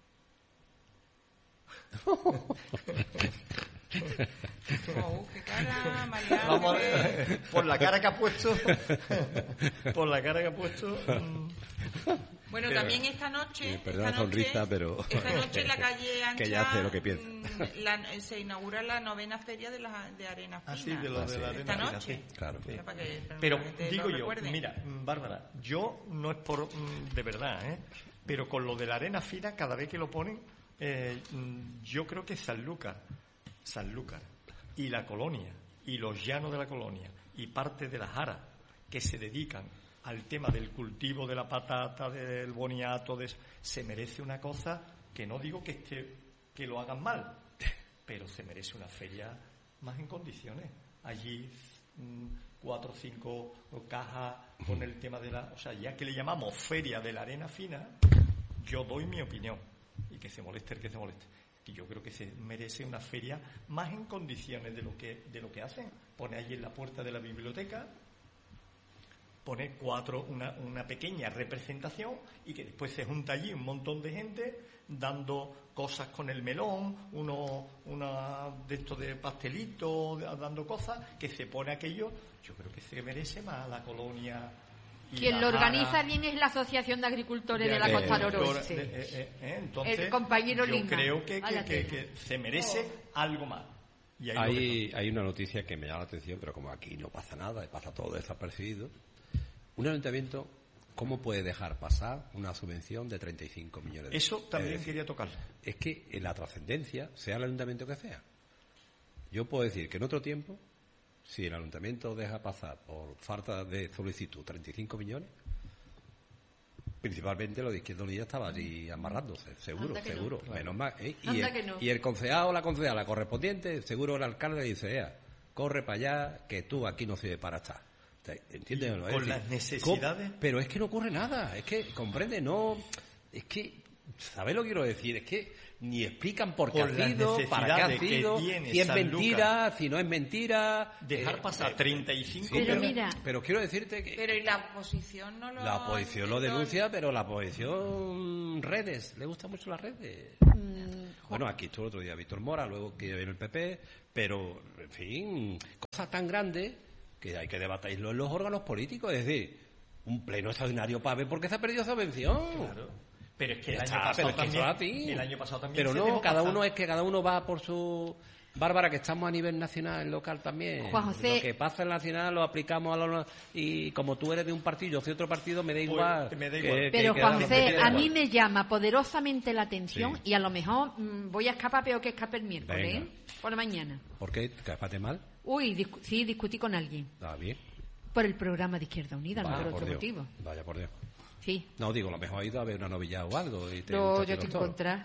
Speaker 4: Oh, qué cara, Mariano,
Speaker 3: Vamos a
Speaker 4: que-
Speaker 3: ver, por la cara que ha puesto, por la cara que ha puesto. mm,
Speaker 4: Bueno,
Speaker 3: Pero-
Speaker 4: también esta noche,
Speaker 2: Eh, perdona
Speaker 4: esta
Speaker 2: la
Speaker 4: noche,
Speaker 2: sonrisa, pero-
Speaker 4: esta noche en la calle Ancha
Speaker 2: Que ya sé lo que piensa.
Speaker 4: mm, la- se inaugura la novena feria de, la, de arena fina.
Speaker 3: Ah, sí, de lo
Speaker 2: Ah,
Speaker 3: de
Speaker 2: sí.
Speaker 3: la
Speaker 4: Esta
Speaker 3: arena fina,
Speaker 4: noche.
Speaker 3: sí.
Speaker 2: Claro.
Speaker 4: Ya para que- para
Speaker 3: Pero
Speaker 4: que la gente
Speaker 3: digo
Speaker 4: lo
Speaker 3: yo,
Speaker 4: recuerde.
Speaker 3: mira, mm, Bárbara, yo no es por mm, de verdad, ¿eh? Pero con lo de la arena fina, cada vez que lo ponen, eh, mm, yo creo que Sanlúcar, Sanlúcar y la colonia y los llanos de la colonia y parte de la Jara que se dedican al tema del cultivo de la patata, del boniato, de, se merece una cosa que no digo que esté, que lo hagan mal, pero se merece una feria más en condiciones. Allí mm, cuatro o cinco cajas con el tema de la... O sea, ya que le llamamos feria de la arena fina, yo doy mi opinión. Y que se moleste el que se moleste. Y yo creo que se merece una feria más en condiciones de lo que, de lo que hacen. Pone allí en la puerta de la biblioteca, pone cuatro, una, una pequeña representación y que después se junta allí un montón de gente dando cosas con el melón, uno, una de estos de pastelitos, dando cosas, que se pone aquello. Yo creo que se merece más la colonia. y
Speaker 1: Quien
Speaker 3: la
Speaker 1: lo organiza
Speaker 3: Jara
Speaker 1: bien es la Asociación de Agricultores de,
Speaker 3: de
Speaker 1: la Costa
Speaker 3: agricultura,
Speaker 1: Noroeste.
Speaker 3: de- eh, eh, eh, entonces,
Speaker 1: El compañero
Speaker 3: yo
Speaker 1: Lima.
Speaker 3: creo que, que,
Speaker 1: Hállate.
Speaker 3: que- que se merece algo más. Y ahí
Speaker 2: hay, hay una noticia que me llama la atención, pero como aquí no pasa nada, pasa todo desapercibido. Un ayuntamiento, ¿cómo puede dejar pasar una subvención de treinta y cinco millones de euros?
Speaker 3: Eso también
Speaker 2: es decir,
Speaker 3: quería tocarlo.
Speaker 2: Es que en la trascendencia, sea el ayuntamiento que sea, yo puedo decir que en otro tiempo, si el ayuntamiento deja pasar por falta de solicitud treinta y cinco millones, principalmente lo de Izquierda Unida estaba allí amarrándose, seguro, seguro. No. Menos mal. ¿eh? Y, el, no. y el concejal o la concejala correspondiente, seguro el alcalde dice, Ea, corre para allá, que tú aquí no sirves para estar. ¿Entiendes?
Speaker 3: Con decir, las necesidades.
Speaker 2: Pero es que no ocurre nada, es que, comprende, no, es que, ¿sabes lo que quiero decir? Es que ni explican por qué ha sido, para qué ha sido, si es mentira, si no es mentira.
Speaker 3: Dejar eh, pasar treinta y cinco
Speaker 2: sí, pero, mira, pero quiero decirte que...
Speaker 4: Pero y la oposición no lo...
Speaker 2: La oposición lo denuncia, pero la oposición, redes, le gustan mucho las redes. Mm, bueno, aquí estuvo el otro día Víctor Mora, luego que viene el P P, pero, en fin, cosas tan grandes que hay que debatirlo en los órganos políticos, es decir, un pleno extraordinario para ver por qué se ha perdido esa subvención. Claro.
Speaker 3: Pero es que el,
Speaker 2: está,
Speaker 3: año, pasado
Speaker 2: es que
Speaker 3: también, el año pasado también
Speaker 2: pero
Speaker 3: se
Speaker 2: no,
Speaker 3: dejó
Speaker 2: cada
Speaker 3: pasar.
Speaker 2: uno es que cada uno va por su... Bárbara, que estamos a nivel nacional, local también.
Speaker 1: Juan José...
Speaker 2: Lo que pasa en nacional lo aplicamos a los... Y como tú eres de un partido, yo soy otro partido, me da igual.
Speaker 3: Pues, me da igual.
Speaker 2: Que,
Speaker 1: pero
Speaker 2: que,
Speaker 1: Juan
Speaker 2: que
Speaker 1: José, a mí me llama poderosamente la atención, sí. Y a lo mejor mmm, voy a escapar peor que escape el miércoles, ¿eh? Por la mañana.
Speaker 2: ¿Por qué? ¿Que escapate mal?
Speaker 1: Uy, discu sí, discutí con alguien.
Speaker 2: Ah, bien.
Speaker 1: Por el programa de Izquierda Unida,
Speaker 2: Vaya,
Speaker 1: no por otro
Speaker 2: Dios.
Speaker 1: motivo.
Speaker 2: Vaya por Dios.
Speaker 1: Sí.
Speaker 2: No, digo, a lo mejor ha ido a ver una novilla o algo. Y te
Speaker 1: no, yo te encontré.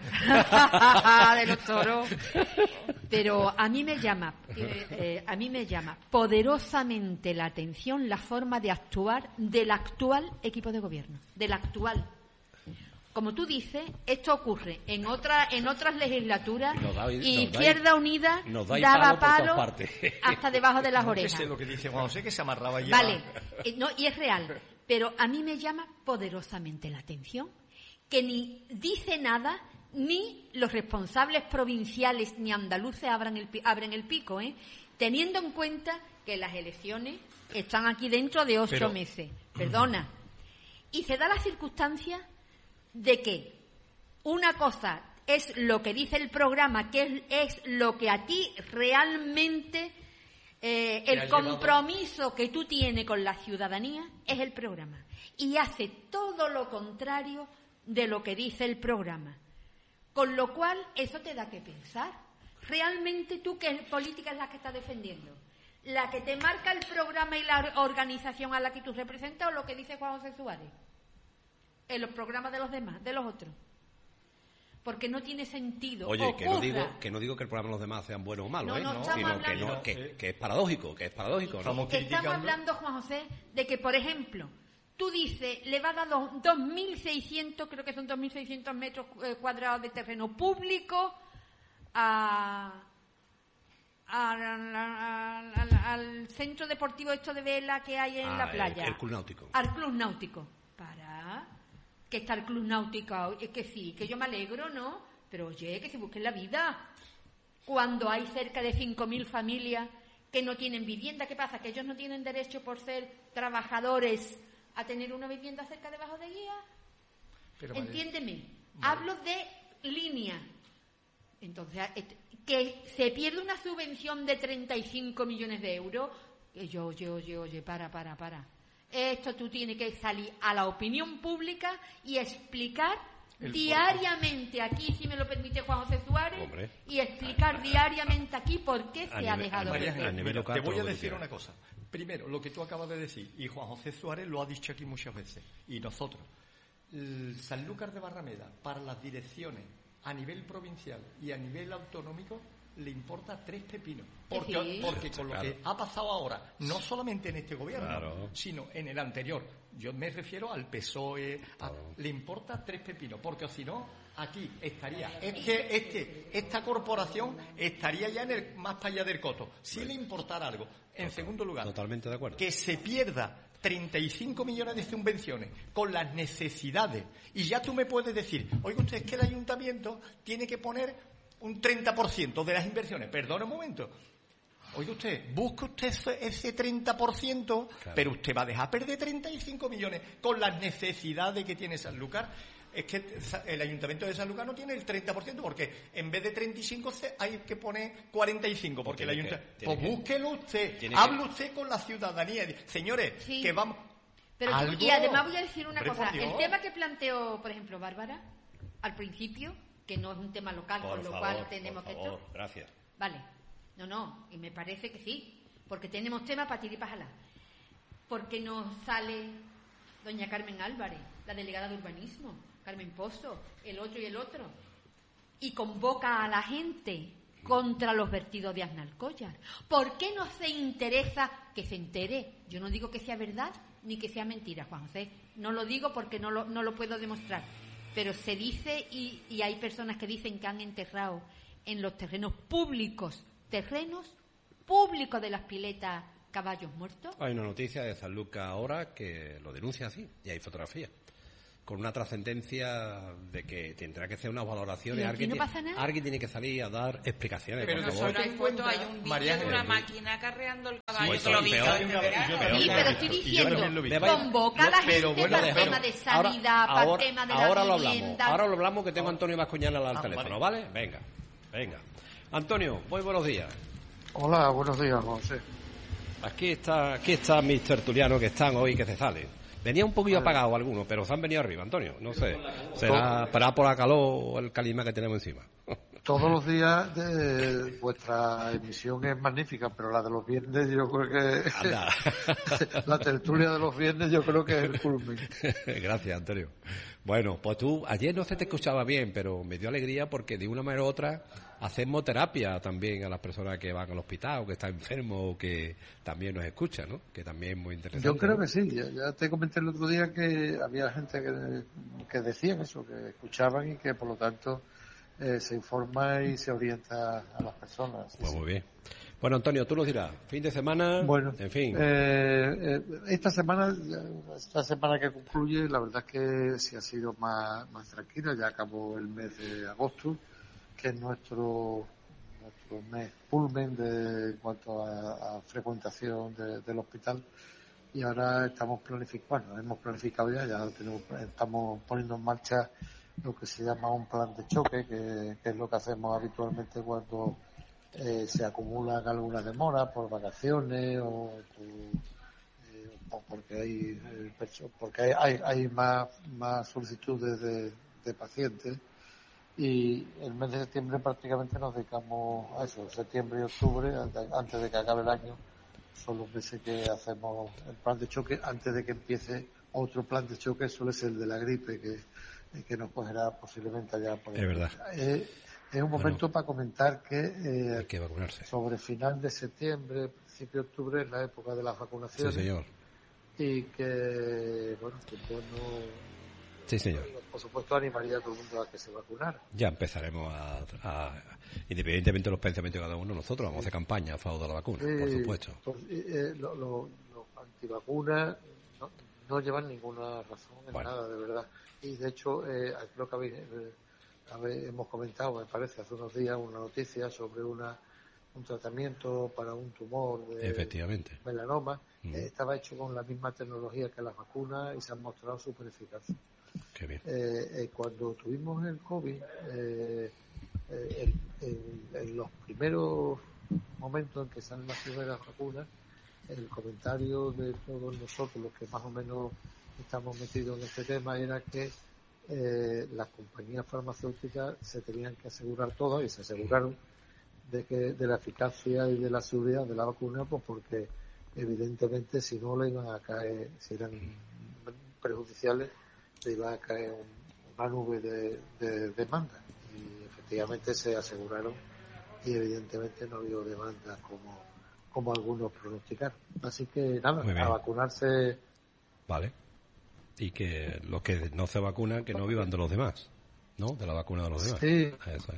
Speaker 1: De los toros. Pero a mí me llama, eh, eh, a mí me llama poderosamente la atención la forma de actuar del actual equipo de gobierno, del actual. Como tú dices, esto ocurre en otra, en otras legislaturas
Speaker 2: da,
Speaker 1: y Izquierda
Speaker 2: da,
Speaker 1: Unida
Speaker 2: da
Speaker 1: daba
Speaker 2: palo,
Speaker 1: palo hasta debajo de las orejas.
Speaker 3: No sé lo que dice Juan José, que se amarraba y
Speaker 1: Vale, eh, no, y es real. Pero a mí me llama poderosamente la atención que ni dice nada, ni los responsables provinciales ni andaluces abran el, abren el pico, ¿eh? Teniendo en cuenta que las elecciones están aquí dentro de ocho Pero... meses. Perdona. Y se da la circunstancia de que una cosa es lo que dice el programa, que es, es lo que a ti realmente... Eh, el compromiso llevado... que tú tienes con la ciudadanía es el programa. Y hace todo lo contrario de lo que dice el programa. Con lo cual, eso te da que pensar. ¿Realmente tú qué política es la que estás defendiendo? ¿La que te marca el programa y la organización a la que tú representas o lo que dice Juan José Suárez? En los programas de los demás, de los otros. Porque no tiene sentido.
Speaker 2: Oye, que no, digo, que no digo que el programa de los demás sean buenos o malos,
Speaker 1: no, no,
Speaker 2: ¿eh? Sino que, no, que, que es paradójico, que es paradójico.
Speaker 1: ¿no? Estamos hablando, Juan José, de que, por ejemplo, tú dices, le va a dar dos mil seiscientos, creo que son dos mil seiscientos metros cuadrados de terreno público a, a, a, a, al centro deportivo esto de vela que hay en
Speaker 2: ah,
Speaker 1: la playa.
Speaker 2: El, el Club Náutico.
Speaker 1: Al Club Náutico. Para... que está el Club Náutico, es que sí, que yo me alegro, ¿no? Pero oye, que se busquen la vida. Cuando hay cerca de cinco mil familias que no tienen vivienda, ¿qué pasa? ¿Que ellos no tienen derecho por ser trabajadores a tener una vivienda cerca debajo de guía? Pero entiéndeme, vale. Hablo de línea. Entonces, que se pierde una subvención de treinta y cinco millones de euros, oye, oye, oye, oye, para, para, para. Esto tú tienes que salir a la opinión pública y explicar el diariamente por... aquí, si me lo permite Juan José Suárez, Hombre. y explicar diariamente aquí por qué a se nivel, ha dejado.
Speaker 3: María, a nivel local, te voy a decir una cosa. Primero, lo que tú acabas de decir, y Juan José Suárez lo ha dicho aquí muchas veces, y nosotros. El Sanlúcar de Barrameda, para las direcciones a nivel provincial y a nivel autonómico, le importa tres pepinos. Porque, sí. porque con lo claro. que ha pasado ahora, no solamente en este gobierno, claro. sino en el anterior, yo me refiero al P S O E, a, claro. le importa tres pepinos, porque si no, aquí estaría, este, este, esta corporación estaría ya en el, más para allá del coto, si bueno. le importara algo. En Total, segundo lugar,
Speaker 2: totalmente de acuerdo.
Speaker 3: Que se pierda treinta y cinco millones de subvenciones con las necesidades, y ya tú me puedes decir, oiga usted, es que el ayuntamiento tiene que poner un treinta por ciento de las inversiones. Perdone un momento. Oiga usted, busque usted ese treinta por ciento, claro. pero usted va a dejar perder treinta y cinco millones con las necesidades que tiene Sanlúcar. es que el Ayuntamiento de Sanlúcar tiene el treinta por ciento, porque en vez de treinta y cinco hay que poner cuarenta y cinco, porque el Ayuntamiento... Pues búsquelo usted, hable usted con la ciudadanía. Señores, sí. que vamos...
Speaker 1: Pero ¿Algo? Y además voy a decir una Hombre, cosa. El tema que planteó, por ejemplo, Bárbara, al principio, que no es un tema local, por con lo favor, cual tenemos
Speaker 2: por
Speaker 1: que...
Speaker 2: Favor, gracias.
Speaker 1: Vale. No, no, y me parece que sí, porque tenemos tema para tirar y para jalar. Porque nos sale doña Carmen Álvarez, la delegada de urbanismo, Carmen Pozo, el otro y el otro, y convoca a la gente contra los vertidos de Aznalcóllar. ¿Por qué no se interesa que se entere? Yo no digo que sea verdad ni que sea mentira, Juan José. No lo digo porque no lo, no lo puedo demostrar. Pero se dice, y, y hay personas que dicen que han enterrado en los terrenos públicos, terrenos públicos de las piletas, caballos muertos.
Speaker 2: Hay una noticia de Sanlúcar ahora que lo denuncia así, y hay fotografías, con una trascendencia de que tendrá que hacer unas valoraciones.
Speaker 1: Alguien, no pasa nada?
Speaker 2: alguien tiene que salir a dar explicaciones.
Speaker 4: Pero
Speaker 2: por favor.
Speaker 4: Hay foto, hay un vídeo de una máquina carreando el caballo.
Speaker 2: Sí, sí, peor,
Speaker 1: sí, pero estoy diciendo, convoca a la gente bueno, para el tema de sanidad, ahora, para el tema de
Speaker 2: ahora
Speaker 1: la
Speaker 2: lo
Speaker 1: vivienda.
Speaker 2: hablamos, ahora lo hablamos, que tengo a Antonio Bascuñán al
Speaker 3: ah,
Speaker 2: teléfono,
Speaker 3: vale.
Speaker 2: ¿vale? Venga, venga. Antonio, muy buenos días.
Speaker 5: Hola, buenos días, José.
Speaker 2: Aquí está, aquí está mis tertulianos que están hoy, que se salen. Venía un poquillo apagado algunos, pero se han venido arriba, Antonio. No sé, será para por la calor o el calima que tenemos encima.
Speaker 5: Todos los días de vuestra emisión es magnífica, pero la de los viernes yo creo que... la tertulia de los viernes yo creo que es el culmen.
Speaker 2: Gracias, Antonio. Bueno, pues tú, ayer no se te escuchaba bien, pero me dio alegría porque de una manera u otra hacemos terapia también a las personas que van al hospital o que están enfermos o que también nos escuchan, ¿no? Que también es muy interesante.
Speaker 5: Yo creo
Speaker 2: ¿no?
Speaker 5: que sí. Ya, ya te comenté el otro día que había gente que, que decían eso, que escuchaban y que por lo tanto eh, se informa y se orienta a las personas.
Speaker 2: Pues
Speaker 5: sí,
Speaker 2: muy bien. Bueno, Antonio, tú lo dirás. Fin de semana,
Speaker 5: bueno,
Speaker 2: en fin.
Speaker 5: Eh, eh, esta semana, esta semana que concluye, la verdad es que sí ha sido más, más tranquila. Ya acabó el mes de agosto, que es nuestro nuestro mes culmen de, en cuanto a, a frecuentación de, del hospital, y ahora estamos planificando, bueno, hemos planificado ya, ya tenemos, estamos poniendo en marcha lo que se llama un plan de choque, que, que es lo que hacemos habitualmente cuando eh, se acumulan algunas demoras por vacaciones o, por, eh, o porque hay eh, porque hay, hay, hay más, más solicitudes de, de pacientes. Y el mes de septiembre prácticamente nos dedicamos a eso, septiembre y octubre, antes de que acabe el año, son los meses que hacemos el plan de choque, antes de que empiece otro plan de choque, suele ser el de la gripe, que, que nos cogerá posiblemente allá por el...
Speaker 2: Es verdad.
Speaker 5: Eh, es un momento bueno, para comentar que, eh,
Speaker 2: hay que vacunarse.
Speaker 5: Sobre final de septiembre, principio de octubre, es la época de las vacunaciones.
Speaker 2: Sí, señor.
Speaker 5: Y que, bueno, que bueno...
Speaker 2: Sí, señor.
Speaker 5: Por supuesto, animaría a todo el mundo a que se vacunara.
Speaker 2: Ya empezaremos a, a independientemente de los pensamientos de cada uno, nosotros vamos a hacer campaña a favor de la vacuna,
Speaker 5: eh,
Speaker 2: por supuesto.
Speaker 5: Pues, eh, los lo, lo antivacunas no, no llevan ninguna razón en bueno. nada, de verdad. Y de hecho, eh, creo que habéis, eh, habéis, hemos comentado, me parece, hace unos días una noticia sobre una un tratamiento para un tumor de
Speaker 2: Efectivamente.
Speaker 5: melanoma.
Speaker 2: Mm.
Speaker 5: Eh, estaba hecho con la misma tecnología que las vacunas y se han mostrado súper eficaces.
Speaker 2: Qué bien.
Speaker 5: Eh, eh, cuando tuvimos el COVID, eh, eh, en, en los primeros momentos en que salen las primeras vacunas, el comentario de todos nosotros, los que más o menos estamos metidos en este tema, era que eh, las compañías farmacéuticas se tenían que asegurar todas, y se aseguraron, de que de la eficacia y de la seguridad de la vacuna, pues porque evidentemente si no le iban a caer, si eran perjudiciales, le iba a caer una nube de, de demanda, y efectivamente se aseguraron y evidentemente no ha habido demanda como, como algunos pronosticaron. Así que nada, a vacunarse.
Speaker 2: Vale. Y que los que no se vacunan, que no vivan de los demás, ¿no? De la vacuna de los demás.
Speaker 5: Sí.
Speaker 2: Eso es.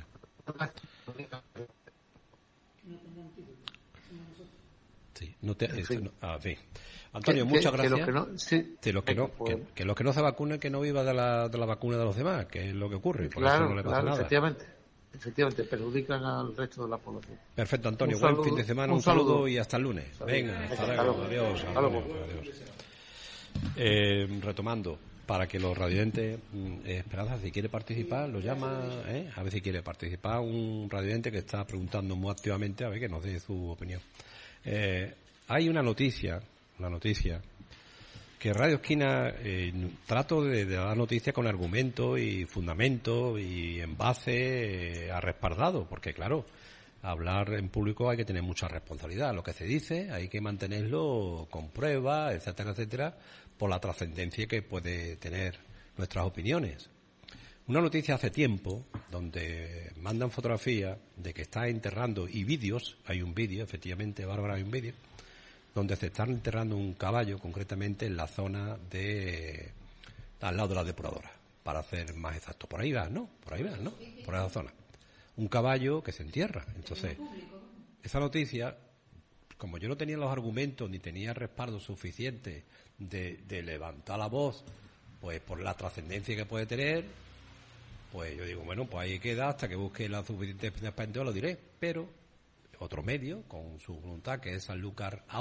Speaker 2: Sí, no te,
Speaker 5: en
Speaker 2: esto,
Speaker 5: fin.
Speaker 2: no, ah, en fin. Antonio,
Speaker 5: que,
Speaker 2: muchas
Speaker 5: que,
Speaker 2: gracias.
Speaker 5: Que los que no, sí,
Speaker 2: de los que, no,
Speaker 5: pues,
Speaker 2: que, que los que no se vacunen, que no viva de la, de la vacuna de los demás, que es lo que ocurre. Por
Speaker 5: claro,
Speaker 2: eso no le pasa
Speaker 5: claro,
Speaker 2: nada.
Speaker 5: efectivamente. Efectivamente, perjudican al resto de la población.
Speaker 2: Perfecto, Antonio.
Speaker 5: Un
Speaker 2: Buen
Speaker 5: saludo,
Speaker 2: fin de semana,
Speaker 5: un
Speaker 2: un saludo,
Speaker 5: saludo
Speaker 2: y hasta el lunes.
Speaker 5: Saludo.
Speaker 2: Venga, hasta
Speaker 5: Hasta
Speaker 2: luego.
Speaker 5: luego.
Speaker 2: Adiós.
Speaker 5: Hasta luego.
Speaker 2: Adiós. Eh, retomando. para que los radioyentes, eh, Esperanza, si quiere participar, lo llama, ¿eh? A ver si quiere participar un radioyente que está preguntando muy activamente, a ver que nos dé su opinión. Eh, hay una noticia, una noticia, que Radio Esquina, eh, trato de, de dar noticias con argumentos y fundamentos y en base eh, a respaldado, porque claro, hablar en público hay que tener mucha responsabilidad. Lo que se dice hay que mantenerlo con pruebas, etcétera, etcétera, por la trascendencia que puede tener nuestras opiniones. Una noticia hace tiempo, donde mandan fotografías de que está enterrando, y vídeos, hay un vídeo, efectivamente, Bárbara, hay un vídeo, donde se está enterrando un caballo, concretamente en la zona de, al lado de la depuradora, para ser más exacto. Por ahí va, ¿no? Por ahí va, ¿no? Por esa zona. Un caballo que se entierra. Entonces, esa noticia, como yo no tenía los argumentos ni tenía respaldo suficiente de, de levantar la voz, pues por la trascendencia que puede tener, pues yo digo, bueno, pues ahí queda hasta que busque la suficiente experiencia, lo diré. Pero otro medio, con su voluntad, que es Sanlúcar